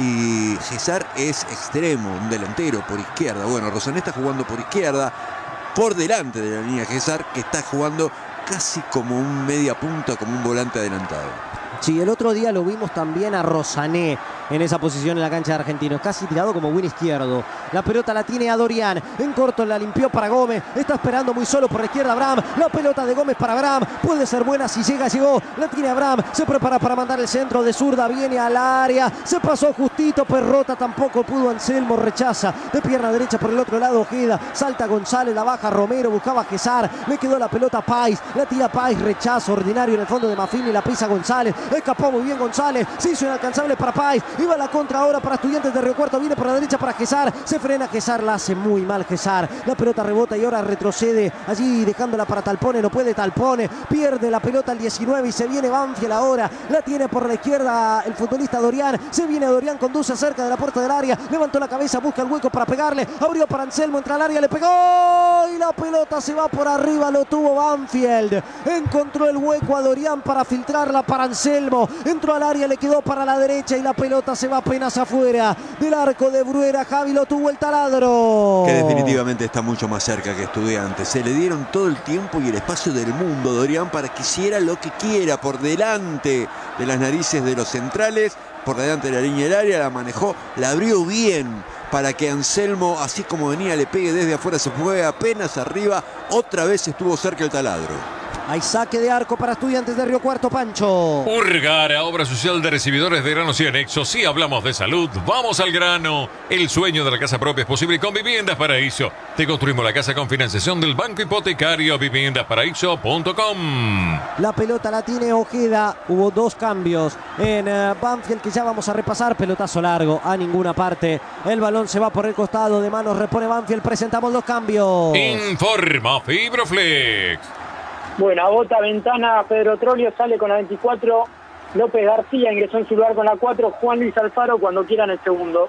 y Gesar es extremo, un delantero por izquierda. Bueno, Rosané está jugando por izquierda, por delante de la línea Gesar, que está jugando casi como un media punta, como un volante adelantado. Sí, el otro día lo vimos también a Rosané en esa posición en la cancha de Argentinos, casi tirado como win izquierdo. La pelota la tiene a Dorian, en corto la limpió para Gómez, está esperando muy solo por la izquierda Abraham, la pelota de Gómez para Abraham, puede ser buena si llega, llegó, la tiene Abraham, se prepara para mandar el centro de zurda, viene al área, se pasó justito, Perrota tampoco pudo, Anselmo rechaza, de pierna derecha por el otro lado Ojeda, salta González, la baja Romero, buscaba a Gesar, le quedó la pelota a Pais, la tira Pais, rechazo ordinario en el fondo de Mafini, la pisa González, escapó muy bien González, se hizo inalcanzable para Pais, iba la contra ahora para Estudiantes de Río Cuarto, viene por la derecha para Gesar, se frena Gesar, la hace muy mal Gesar, la pelota rebota y ahora retrocede allí dejándola para Talpone, no puede Talpone, pierde la pelota al diecinueve y se viene Banfield ahora, la tiene por la izquierda el futbolista Dorian, se viene Dorian, conduce cerca de la puerta del área, levantó la cabeza, busca el hueco para pegarle, abrió para Anselmo, entra al área, le pegó y la pelota se va por arriba, lo tuvo Banfield, encontró el hueco a Dorian para filtrarla para Anselmo, entró al área, le quedó para la derecha y la pelota se va apenas afuera del arco de Bruera. Javi, lo tuvo el taladro. Que definitivamente está mucho más cerca que Estudiantes. Se le dieron todo el tiempo y el espacio del mundo, Dorian, para que hiciera lo que quiera por delante de las narices de los centrales, por delante de la línea del área, la manejó, la abrió bien para que Anselmo, así como venía, le pegue desde afuera, se fue apenas arriba, otra vez estuvo cerca el taladro. Hay saque de arco para Estudiantes de Río Cuarto, Pancho. Urgara, obra social de recibidores de granos y anexos. Si hablamos de salud, vamos al grano. El sueño de la casa propia es posible con Viviendas Paraíso. Te construimos la casa con financiación del Banco Hipotecario, viviendas paraíso punto com. La pelota la tiene Ojeda. Hubo dos cambios en uh, Banfield que ya vamos a repasar. Pelotazo largo a ninguna parte. El balón se va por el costado de manos. Repone Banfield. Presentamos los cambios. Informa Fibroflex. Bueno, bota ventana, Pedro Trollio sale con la veinticuatro, López García ingresó en su lugar con la cuatro, Juan Luis Alfaro cuando quieran el segundo.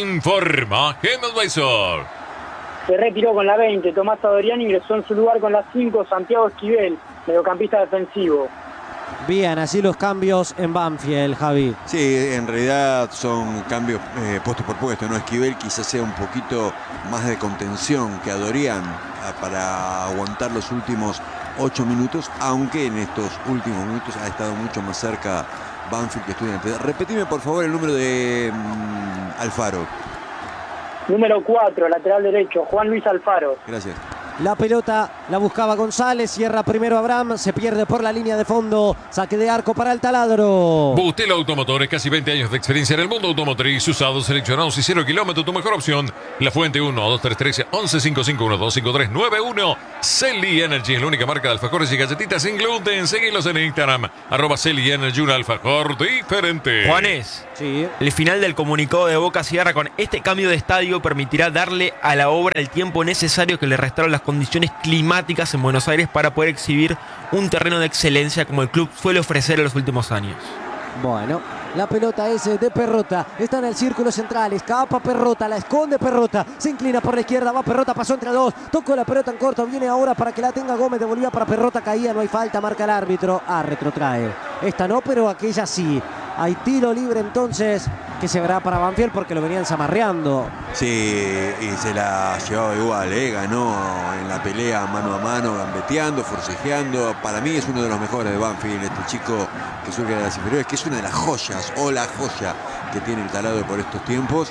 Informa Advisor. Se retiró con la veinte, Tomás Adorián ingresó en su lugar con la cinco, Santiago Esquivel, mediocampista defensivo. Bien, así los cambios en Banfield, Javi. Sí, en realidad son cambios eh, puesto por puesto, ¿no? Esquivel quizás sea un poquito más de contención que Adorián para aguantar los últimos ocho minutos, aunque en estos últimos minutos ha estado mucho más cerca Banfield que Estudiantes. Repetime por favor el número de um, Alfaro. Número cuatro, lateral derecho, Juan Luis Alfaro. Gracias. La pelota la buscaba González, cierra primero Abraham, se pierde por la línea de fondo, saque de arco para el taladro. Bustelo Automotores, casi veinte años de experiencia en el mundo automotriz, usados, seleccionados y cero kilómetros, tu mejor opción. La Fuente uno dos tres tres once cincuenta y cinco uno dos cinco tres nueve uno. Celi Energy es la única marca de alfajores y galletitas sin gluten. Seguilos en Instagram, arroba Celi Energy, un alfajor diferente. Juanes, Sí. el final del comunicado de Boca cierra con: este cambio de estadio permitirá darle a la obra el tiempo necesario que le restaron las condiciones climáticas en Buenos Aires para poder exhibir un terreno de excelencia como el club suele ofrecer en los últimos años. Bueno, la pelota es de Perrota, está en el círculo central, escapa Perrota, la esconde Perrota, se inclina por la izquierda, va Perrota, pasó entre dos, tocó la pelota en corto, viene ahora para que la tenga Gómez, devolvía para Perrota, caía, no hay falta, marca el árbitro, ah, retrotrae. Esta no, pero aquella sí. Hay tiro libre entonces que se verá para Banfield porque lo venían zamarreando. Sí, y se la llevaba igual, ¿eh? Ganó en la pelea mano a mano, gambeteando, forcejeando. Para mí es uno de los mejores de Banfield, este chico que surge de las inferiores, que es una de las joyas o la joya que tiene el taladro por estos tiempos.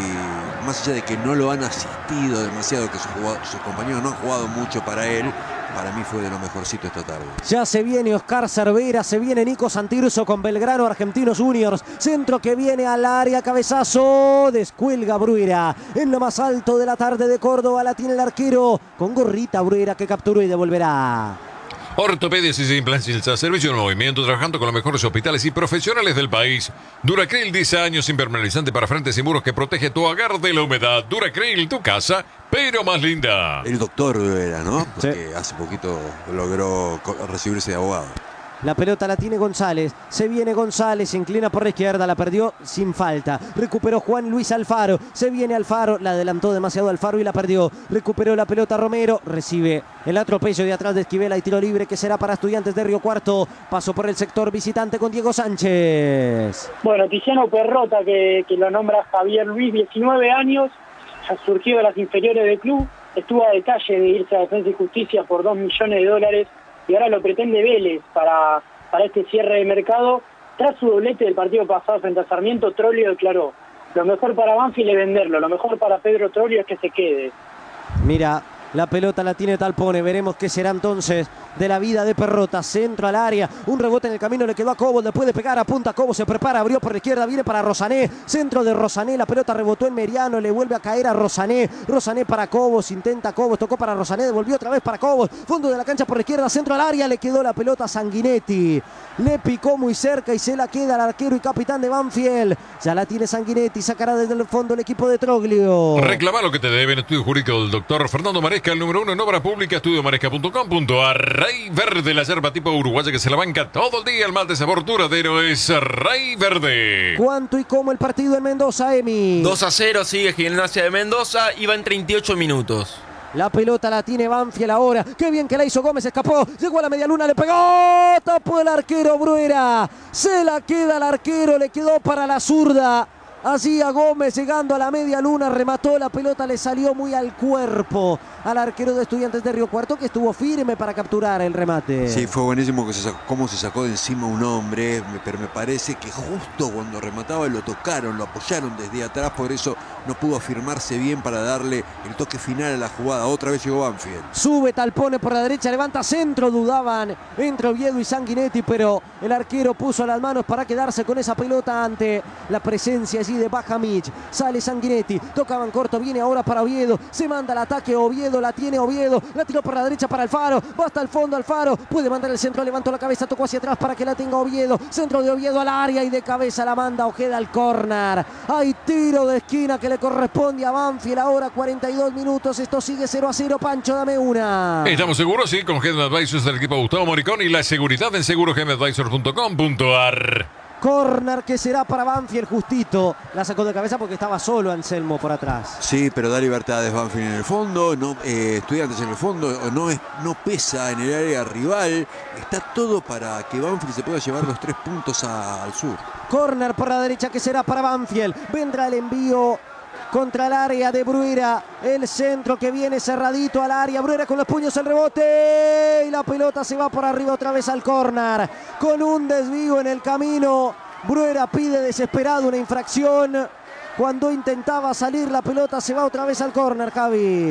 Y más allá de que no lo han asistido demasiado, que sus, sus compañeros no han jugado mucho para él, para mí fue de lo mejorcito esta tarde. Ya se viene Oscar Cervera, se viene Nico Santirso con Belgrano Argentinos Juniors. Centro que viene al área, cabezazo, descuelga Bruera. En lo más alto de la tarde de Córdoba la tiene el arquero con gorrita Bruera que capturó y devolverá. Ortopedias y implantes, servicio de movimiento, trabajando con los mejores hospitales y profesionales del país. Duracril, diez años, impermeabilizante para frentes y muros que protege tu hogar de la humedad. Duracril, tu casa, pero más linda. El doctor era, ¿no? Sí. Porque hace poquito logró recibirse de abogado. La pelota la tiene González, se viene González, se inclina por la izquierda, la perdió sin falta. Recuperó Juan Luis Alfaro, se viene Alfaro, la adelantó demasiado Alfaro y la perdió. Recuperó la pelota Romero, recibe el atropello de atrás de Esquivel y tiro libre que será para Estudiantes de Río Cuarto. Pasó por el sector visitante con Diego Sánchez. Bueno, Tiziano Perrota, que, que lo nombra Javier Luis, diecinueve años, ha surgido de las inferiores del club, estuvo a detalle de irse a Defensa y Justicia por dos millones de dólares y ahora lo pretende Vélez para, para este cierre de mercado. Tras su doblete del partido pasado frente a Sarmiento, Trollio declaró: lo mejor para Banfield es venderlo, lo mejor para Pedro Trollio es que se quede. Mira, la pelota la tiene Talpone, veremos qué será entonces de la vida de Perrota. Centro al área, un rebote en el camino, le quedó a Cobos, le puede pegar, apunta a Cobos, se prepara, abrió por la izquierda, viene para Rosané, centro de Rosané, la pelota rebotó en Meriano, le vuelve a caer a Rosané, Rosané para Cobos, intenta Cobos, tocó para Rosané, devolvió otra vez para Cobos, fondo de la cancha por la izquierda, centro al área, le quedó la pelota a Sanguinetti, le picó muy cerca y se la queda al arquero y capitán de Banfield. Ya la tiene Sanguinetti, sacará desde el fondo el equipo de Troglio. Reclama lo que te deben. Estudio jurídico del doctor Fernando Maresca, el número uno en obra pública, estudio maresca punto com punto a r. Rey Verde, la yerba tipo uruguaya que se la banca todo el día. El mal de sabor duradero es Rey Verde. ¿Cuánto y cómo el partido en Mendoza, Emi? dos a cero sigue Gimnasia de Mendoza y va en treinta y ocho minutos. La pelota la tiene Banfield ahora. Qué bien que la hizo Gómez, escapó. Llegó a la media luna, le pegó. Tapó el arquero Bruera. Se la queda el arquero, le quedó para la zurda. Así a Gómez llegando a la media luna, remató la pelota, le salió muy al cuerpo al arquero de Estudiantes de Río Cuarto, que estuvo firme para capturar el remate. Sí, fue buenísimo que se sacó, cómo se sacó de encima un hombre, pero me parece que justo cuando remataba lo tocaron, lo apoyaron desde atrás, por eso no pudo afirmarse bien para darle el toque final a la jugada. Otra vez llegó Banfield. Sube Talpone por la derecha, levanta centro, dudaban entre Oviedo y Sanguinetti, pero el arquero puso las manos para quedarse con esa pelota ante la presencia allí de Bajamic. Sale Sanguinetti, tocaban corto, viene ahora para Oviedo, se manda el ataque Oviedo, la tiene Oviedo, la tiró por la derecha para Alfaro, va hasta el fondo Alfaro, puede mandar el centro, levantó la cabeza, tocó hacia atrás para que la tenga Oviedo, centro de Oviedo al área y de cabeza la manda Ojeda al córner. Hay tiro de esquina que le corresponde a Banfield, ahora cuarenta y dos minutos, esto sigue cero a cero. Pancho, dame una. Estamos seguros, sí, con Gem Advisors del equipo Gustavo Moricón y la seguridad en seguro gem advisors punto com punto a r. Corner que será para Banfield, justito. La sacó de cabeza porque estaba solo Anselmo por atrás. Sí, pero da libertades Banfield en el fondo, no, eh, Estudiantes en el fondo, no, es, no pesa en el área rival. Está todo para que Banfield se pueda llevar los tres puntos a, al sur. Corner por la derecha que será para Banfield. Vendrá el envío contra el área de Bruera, el centro que viene cerradito al área, Bruera con los puños, el rebote y la pelota se va por arriba otra vez al córner, con un desvío en el camino. Bruera pide desesperado una infracción, cuando intentaba salir la pelota se va otra vez al córner, Javi.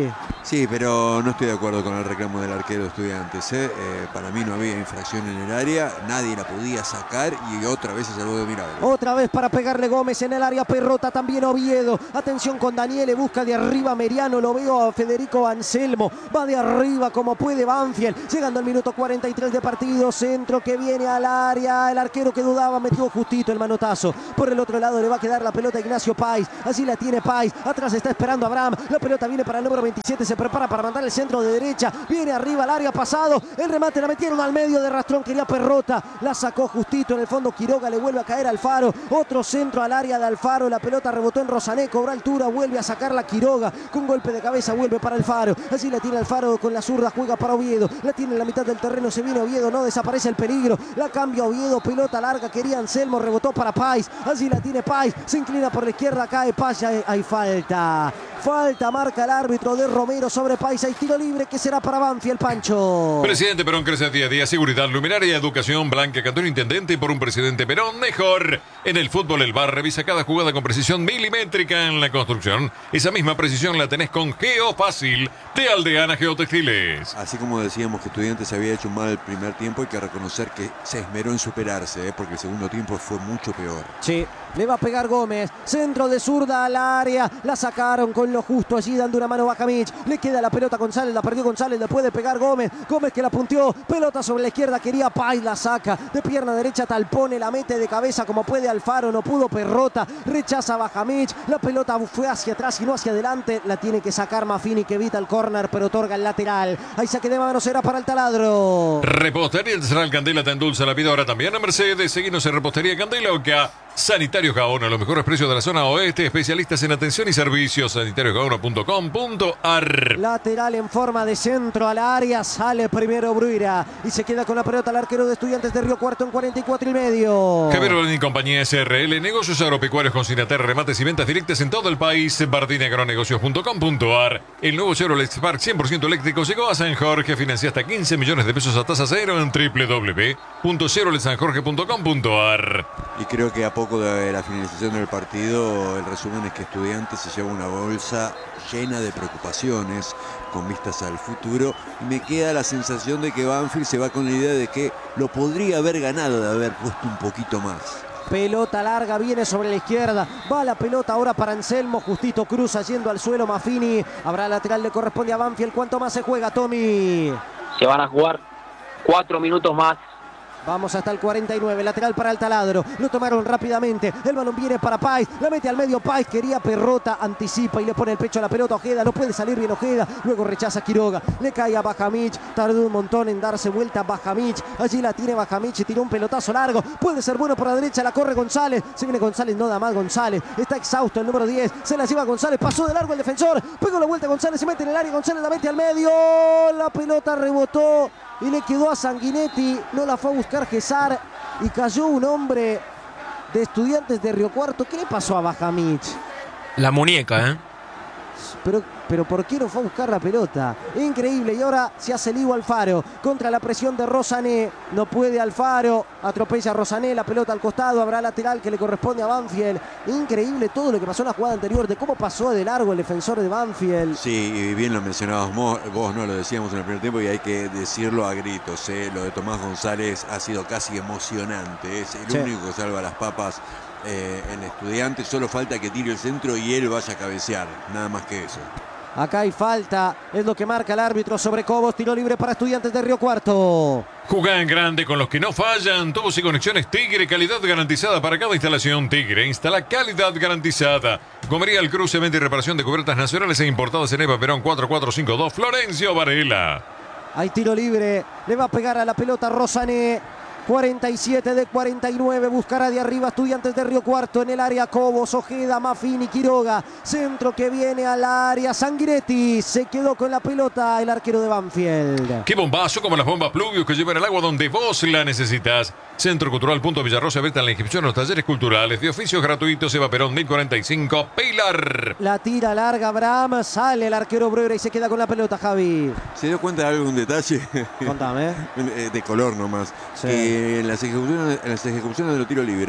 Sí, pero no estoy de acuerdo con el reclamo del arquero de Estudiantes. ¿eh? Eh, para mí no había infracción en el área, nadie la podía sacar y otra vez se salvó de milagro. Otra vez para pegarle Gómez en el área, Perrota también Oviedo. Atención con Daniele, busca de arriba Meriano, lo veo a Federico Anselmo. Va de arriba como puede Banfield. Llegando al minuto cuarenta y tres de partido, centro que viene al área. El arquero que dudaba metió justito el manotazo. Por el otro lado le va a quedar la pelota a Ignacio Páez. Así la tiene Páez. Atrás está esperando Abraham. La pelota viene para el número veintisiete. Se prepara para mandar el centro de derecha. Viene arriba al área pasado. El remate la metieron al medio de rastrón. Quería Perrota. La sacó justito en el fondo. Quiroga le vuelve a caer a Alfaro. Otro centro al área de Alfaro. La pelota rebotó en Rosané. Cobró altura. Vuelve a sacarla Quiroga. Con golpe de cabeza vuelve para Alfaro. Así la tiene Alfaro con la zurda. Juega para Oviedo. La tiene en la mitad del terreno. Se viene Oviedo. No desaparece el peligro. La cambia Oviedo. Pelota larga. Quería Anselmo. Rebotó para Páez. Así la tiene Páez. Se inclina por la izquierda. Cae Páez. Hay falta. Falta. Marca el árbitro de Romero sobre Páez. Hay tiro libre que será para Banfield, Pancho. Presidente Perón crece día a día. Seguridad, luminaria, educación, Blanca Cantón, intendente por un presidente Perón mejor. En el fútbol, el V A R revisa cada jugada con precisión milimétrica. En la construcción, esa misma precisión la tenés con Geofácil de Aldeana Geotextiles. Así como decíamos que Estudiantes había hecho mal el primer tiempo, hay que reconocer que se esmeró en superarse, ¿eh? porque el segundo tiempo fue mucho peor. Sí. Le va a pegar Gómez. Centro de zurda al área. La sacaron con lo justo allí dando una mano Bajamich. Le queda la pelota a González. La perdió González. Le puede pegar Gómez. Gómez que la punteó. Pelota sobre la izquierda. Quería Páez. La saca. De pierna derecha Talpone. La mete de cabeza como puede Alfaro. No pudo Perrota. Rechaza Bajamich. La pelota fue hacia atrás y no hacia adelante. La tiene que sacar Maffini que evita el córner pero otorga el lateral. Ahí saque de mano será para el taladro. Repostería Artesanal Candela te endulza la vida ahora también a Mercedes. Seguinos en Repostería Candela o que Sanitarios Gaona, los mejores precios de la zona oeste, especialistas en atención y servicios, sanitarios gaona punto com punto a r. Lateral en forma de centro al área, sale primero Bruira y se queda con la pelota el arquero de Estudiantes de Río Cuarto en cuarenta y cuatro y medio. Javier Olin y compañía S R L, negocios agropecuarios con Sinater, remates y ventas directas en todo el país, bardinagronegocios punto com punto a r. El nuevo Chevrolet Spark cien por ciento eléctrico llegó a San Jorge, financia hasta quince millones de pesos a tasa cero en doble u doble u doble u punto chevrolet san jorge punto com punto a r. Y creo que a poco de la finalización del partido, el resumen es que Estudiantes se lleva una bolsa llena de preocupaciones con vistas al futuro. Y me queda la sensación de que Banfield se va con la idea de que lo podría haber ganado de haber puesto un poquito más. Pelota larga, viene sobre la izquierda. Va la pelota ahora para Anselmo. Justito cruza yendo al suelo Maffini. Habrá lateral, le corresponde a Banfield. ¿Cuánto más se juega, Tommy? Se van a jugar cuatro minutos más. Vamos hasta el cuarenta y nueve, lateral para el taladro. Lo tomaron rápidamente. El balón viene para Páez. La mete al medio Páez. Quería Perrota. Anticipa y le pone el pecho a la pelota. Ojeda. No puede salir bien Ojeda. Luego rechaza Quiroga. Le cae a Bajamich. Tardó un montón en darse vuelta Bajamich. Allí la tiene Bajamich. Tiró un pelotazo largo. Puede ser bueno por la derecha. La corre González. Se viene González. No da más González. Está exhausto el número diez. Se la lleva González. Pasó de largo el defensor. Pegó la vuelta González. Se mete en el área. González la mete al medio. La pelota rebotó y le quedó a Sanguinetti. No la fue a buscar Gesar. Y cayó un hombre de Estudiantes de Río Cuarto. ¿Qué le pasó a Bajamich? La muñeca, ¿eh? Pero, pero ¿por qué no fue a buscar la pelota? Increíble. Y ahora se hace lío Alfaro. Contra la presión de Rosané. No puede Alfaro. Atropella a Rosané. La pelota al costado. Habrá lateral que le corresponde a Banfield. Increíble todo lo que pasó en la jugada anterior. De cómo pasó de largo el defensor de Banfield. Sí, y bien lo mencionabas vos, no lo decíamos en el primer tiempo y hay que decirlo a gritos. ¿eh? Lo de Tomás González ha sido casi emocionante. Es el sí. único que salva las papas. Eh, el Estudiante, solo falta que tire el centro y él vaya a cabecear, nada más que eso. Acá hay falta, es lo que marca el árbitro sobre Cobos, tiro libre para Estudiantes de Río Cuarto. Jugá en grande con los que no fallan, tubos y conexiones Tigre, calidad garantizada para cada instalación. Tigre, instala calidad garantizada. Gomería El Cruce, venta y reparación de cubiertas nacionales e importadas en Eva Perón cuatro cuatro cinco dos, Florencio Varela. Hay tiro libre, le va a pegar a la pelota Rosané. cuarenta y siete de cuarenta y nueve, buscará de arriba Estudiantes de Río Cuarto en el área. Cobos, Ojeda, Maffini, Quiroga. Centro que viene al área. Sanguinetti se quedó con la pelota el arquero de Banfield. Qué bombazo como las bombas Pluvius que llevan el agua donde vos la necesitas. Centro Cultural Punto Villarrosa, abierta en la inscripción a los talleres culturales de oficios gratuitos. Eva Perón mil cuarenta y cinco, Pilar. La tira larga Abraham, sale el arquero Bruera y se queda con la pelota, Javi. ¿Se dio cuenta de algún detalle? Contame. De color nomás. Sí. Que en las ejecuciones, en las ejecuciones de los tiros libres,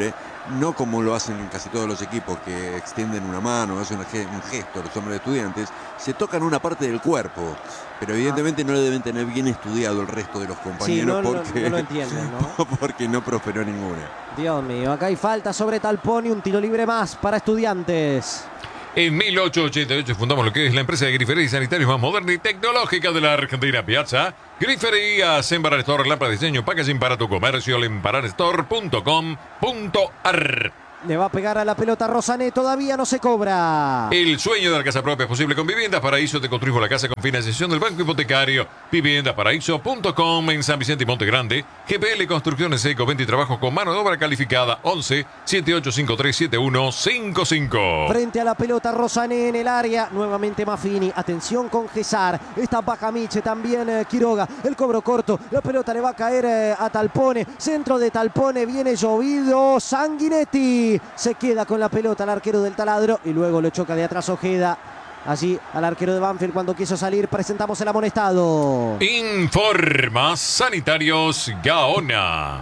no como lo hacen casi todos los equipos, que extienden una mano, hacen un gesto los hombres de Estudiantes, se tocan una parte del cuerpo, pero evidentemente no lo deben tener bien estudiado el resto de los compañeros. Sí, no, porque, no, no lo entienden, ¿no? porque no prosperó ninguna. Dios mío, acá hay falta sobre Talpón y un tiro libre más para Estudiantes. En mil ochocientos ochenta y ocho fundamos lo que es la empresa de grifería y sanitarios más moderna y tecnológica de la Argentina, Piazza. Griferías, Embarar Store, lámpara de diseño, packaging para tu comercio, embarar store punto com punto a r. Le va a pegar a la pelota Rosané, todavía no se cobra. El sueño de la casa propia es posible con Viviendas Paraíso. Te construimos la casa con financiación del Banco Hipotecario. viviendas paraíso punto com en San Vicente y Monte Grande. G P L Construcciones Eco, venta y trabajo con mano de obra calificada. once, setenta y ocho cincuenta y tres, setenta y uno cincuenta y cinco. Frente a la pelota Rosané en el área. Nuevamente Maffini. Atención con Gesar. Está Bacamiche, también eh, Quiroga. El cobro corto. La pelota le va a caer eh, a Talpone. Centro de Talpone. Viene llovido. Sanguinetti. Se queda con la pelota el arquero del Taladro y luego lo choca de atrás Ojeda. Allí al arquero de Banfield cuando quiso salir. Presentamos el amonestado. Informa Sanitarios Gaona.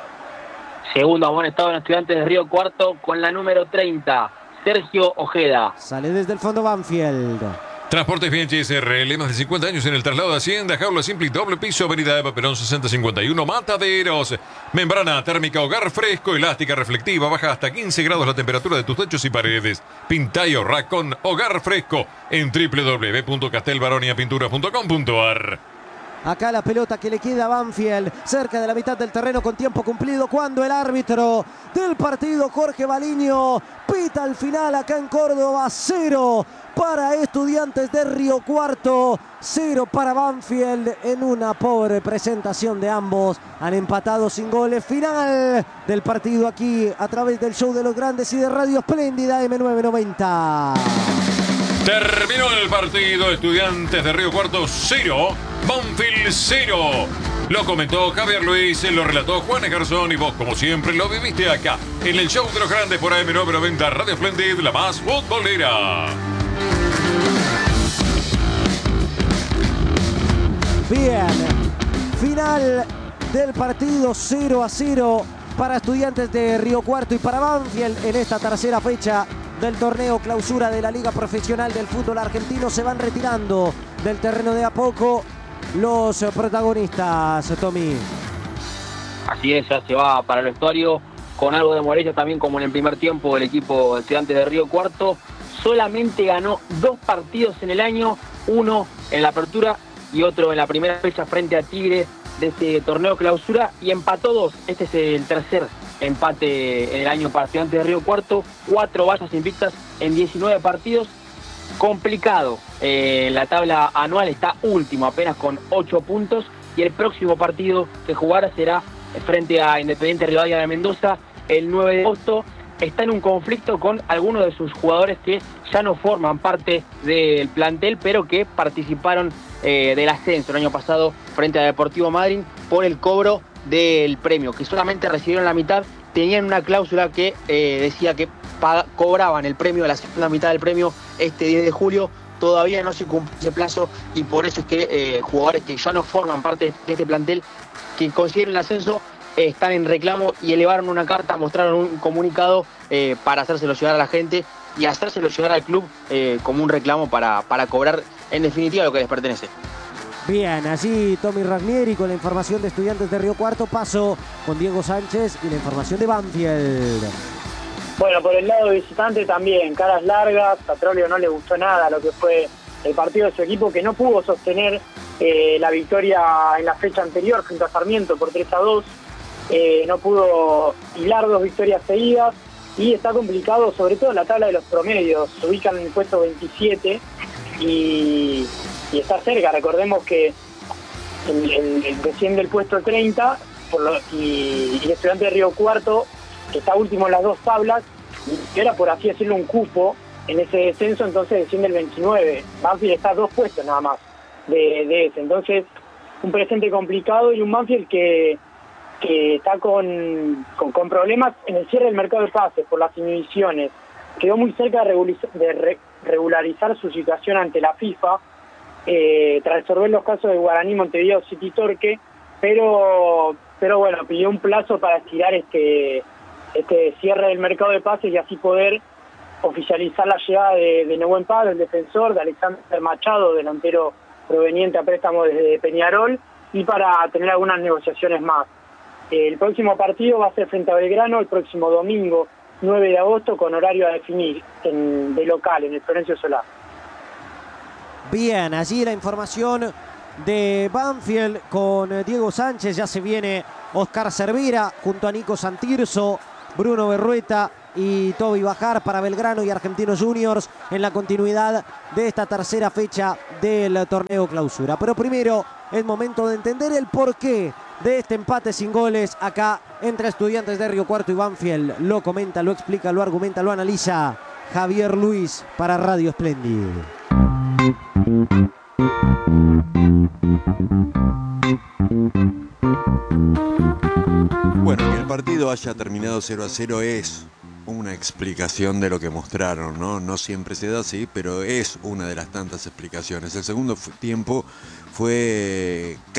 Segundo amonestado en Estudiantes de Río Cuarto con la número treinta, Sergio Ojeda. Sale desde el fondo Banfield. Transportes Bianchi S R L, más de cincuenta años en el traslado de Hacienda, jaula simple y doble piso, avenida Eva Perón sesenta cincuenta y uno, Mataderos. Membrana térmica hogar fresco, elástica reflectiva, baja hasta quince grados la temperatura de tus techos y paredes. Pinta y ahorra con hogar fresco en doble u doble u doble u punto castelbaronia pintura punto com punto a r. Acá la pelota que le queda a Banfield, cerca de la mitad del terreno con tiempo cumplido, cuando el árbitro del partido, Jorge Baliño, pita al final acá en Córdoba. Cero para Estudiantes de Río Cuarto, cero para Banfield. En una pobre presentación de ambos, han empatado sin goles. Final del partido aquí a través del Show de los Grandes y de Radio Espléndida eme novecientos noventa. Terminó el partido, Estudiantes de Río Cuarto cero, Banfield cero. Lo comentó Javier Luis, lo relató Juan Garzón y vos, como siempre, lo viviste acá, en el Show de los Grandes por eme novecientos noventa, Radio Espléndida, la más futbolera. Bien, final del partido cero a cero para Estudiantes de Río Cuarto y para Banfield en esta tercera fecha del torneo clausura de la Liga Profesional del Fútbol Argentino. Se van retirando del terreno de a poco los protagonistas, Tommy. Así es, ya se va para el vestuario con algo de molestia también, como en el primer tiempo el equipo de Estudiantes de Río Cuarto. Solamente ganó dos partidos en el año, uno en la apertura y otro en la primera fecha frente a Tigre de este torneo clausura, y empató dos. Este es el tercer empate en el año para Estudiantes de Río Cuarto. Cuatro vallas invictas en diecinueve partidos. Complicado. Eh, la tabla anual está último, apenas con ocho puntos. Y el próximo partido que jugará será frente a Independiente Rivadavia de Mendoza el nueve de agosto. Está en un conflicto con algunos de sus jugadores que ya no forman parte del plantel, pero que participaron eh, del ascenso el año pasado frente a Deportivo Madryn por el cobro del premio, que solamente recibieron la mitad. Tenían una cláusula que eh, decía que pag- cobraban el premio, la segunda mitad del premio este diez de julio. Todavía no se cumple ese plazo y por eso es que eh, jugadores que ya no forman parte de este plantel, que consiguen el ascenso, eh, están en reclamo y elevaron una carta, mostraron un comunicado eh, para hacérselo llegar a la gente y hacérselo llegar al club eh, como un reclamo para, para cobrar en definitiva lo que les pertenece. Bien, allí Tommy Ranieri con la información de Estudiantes de Río Cuarto. Paso con Diego Sánchez y la información de Banfield. Bueno, por el lado visitante también, caras largas. A Trolio no le gustó nada lo que fue el partido de su equipo, que no pudo sostener eh, la victoria en la fecha anterior frente a Sarmiento por tres a dos. Eh, no pudo hilar dos victorias seguidas y está complicado, sobre todo en la tabla de los promedios. Se ubican en el puesto veintisiete y, y está cerca. Recordemos que el, el, el desciende el puesto treinta por lo, y, y Estudiante de Río Cuarto, que está último en las dos tablas, y era, por así decirlo, un cupo en ese descenso, entonces desciende el veintinueve. Banfield está a dos puestos nada más de, de ese. Entonces, un presente complicado y un Banfield que, que está con, con, con problemas en el cierre del mercado de pases por las inhibiciones. Quedó muy cerca de regularizar, de re, regularizar su situación ante la FIFA, eh, tras resolver los casos de Guaraní, Montevideo, City Torque, pero, pero bueno, pidió un plazo para estirar este este cierre del mercado de pases y así poder oficializar la llegada de, de Nehuen Pablo, el defensor, de Alexander Machado, delantero proveniente a préstamo desde Peñarol, y para tener algunas negociaciones más. El próximo partido va a ser frente a Belgrano el próximo domingo, nueve de agosto, con horario a definir en, de local, en el Florencio Solá. Bien, allí la información de Banfield con Diego Sánchez. Ya se viene Oscar Cervera junto a Nico Santirso, Bruno Berrueta y Toby Bajar para Belgrano y Argentinos Juniors en la continuidad de esta tercera fecha del torneo clausura. Pero primero es momento de entender el porqué de este empate sin goles acá entre Estudiantes de Río Cuarto y Banfield. Lo comenta, lo explica, lo argumenta, lo analiza Javier Luis para Radio Splendid. Bueno, que el partido haya terminado cero a cero es una explicación de lo que mostraron, ¿no? No siempre se da así, pero es una de las tantas explicaciones. El segundo tiempo fue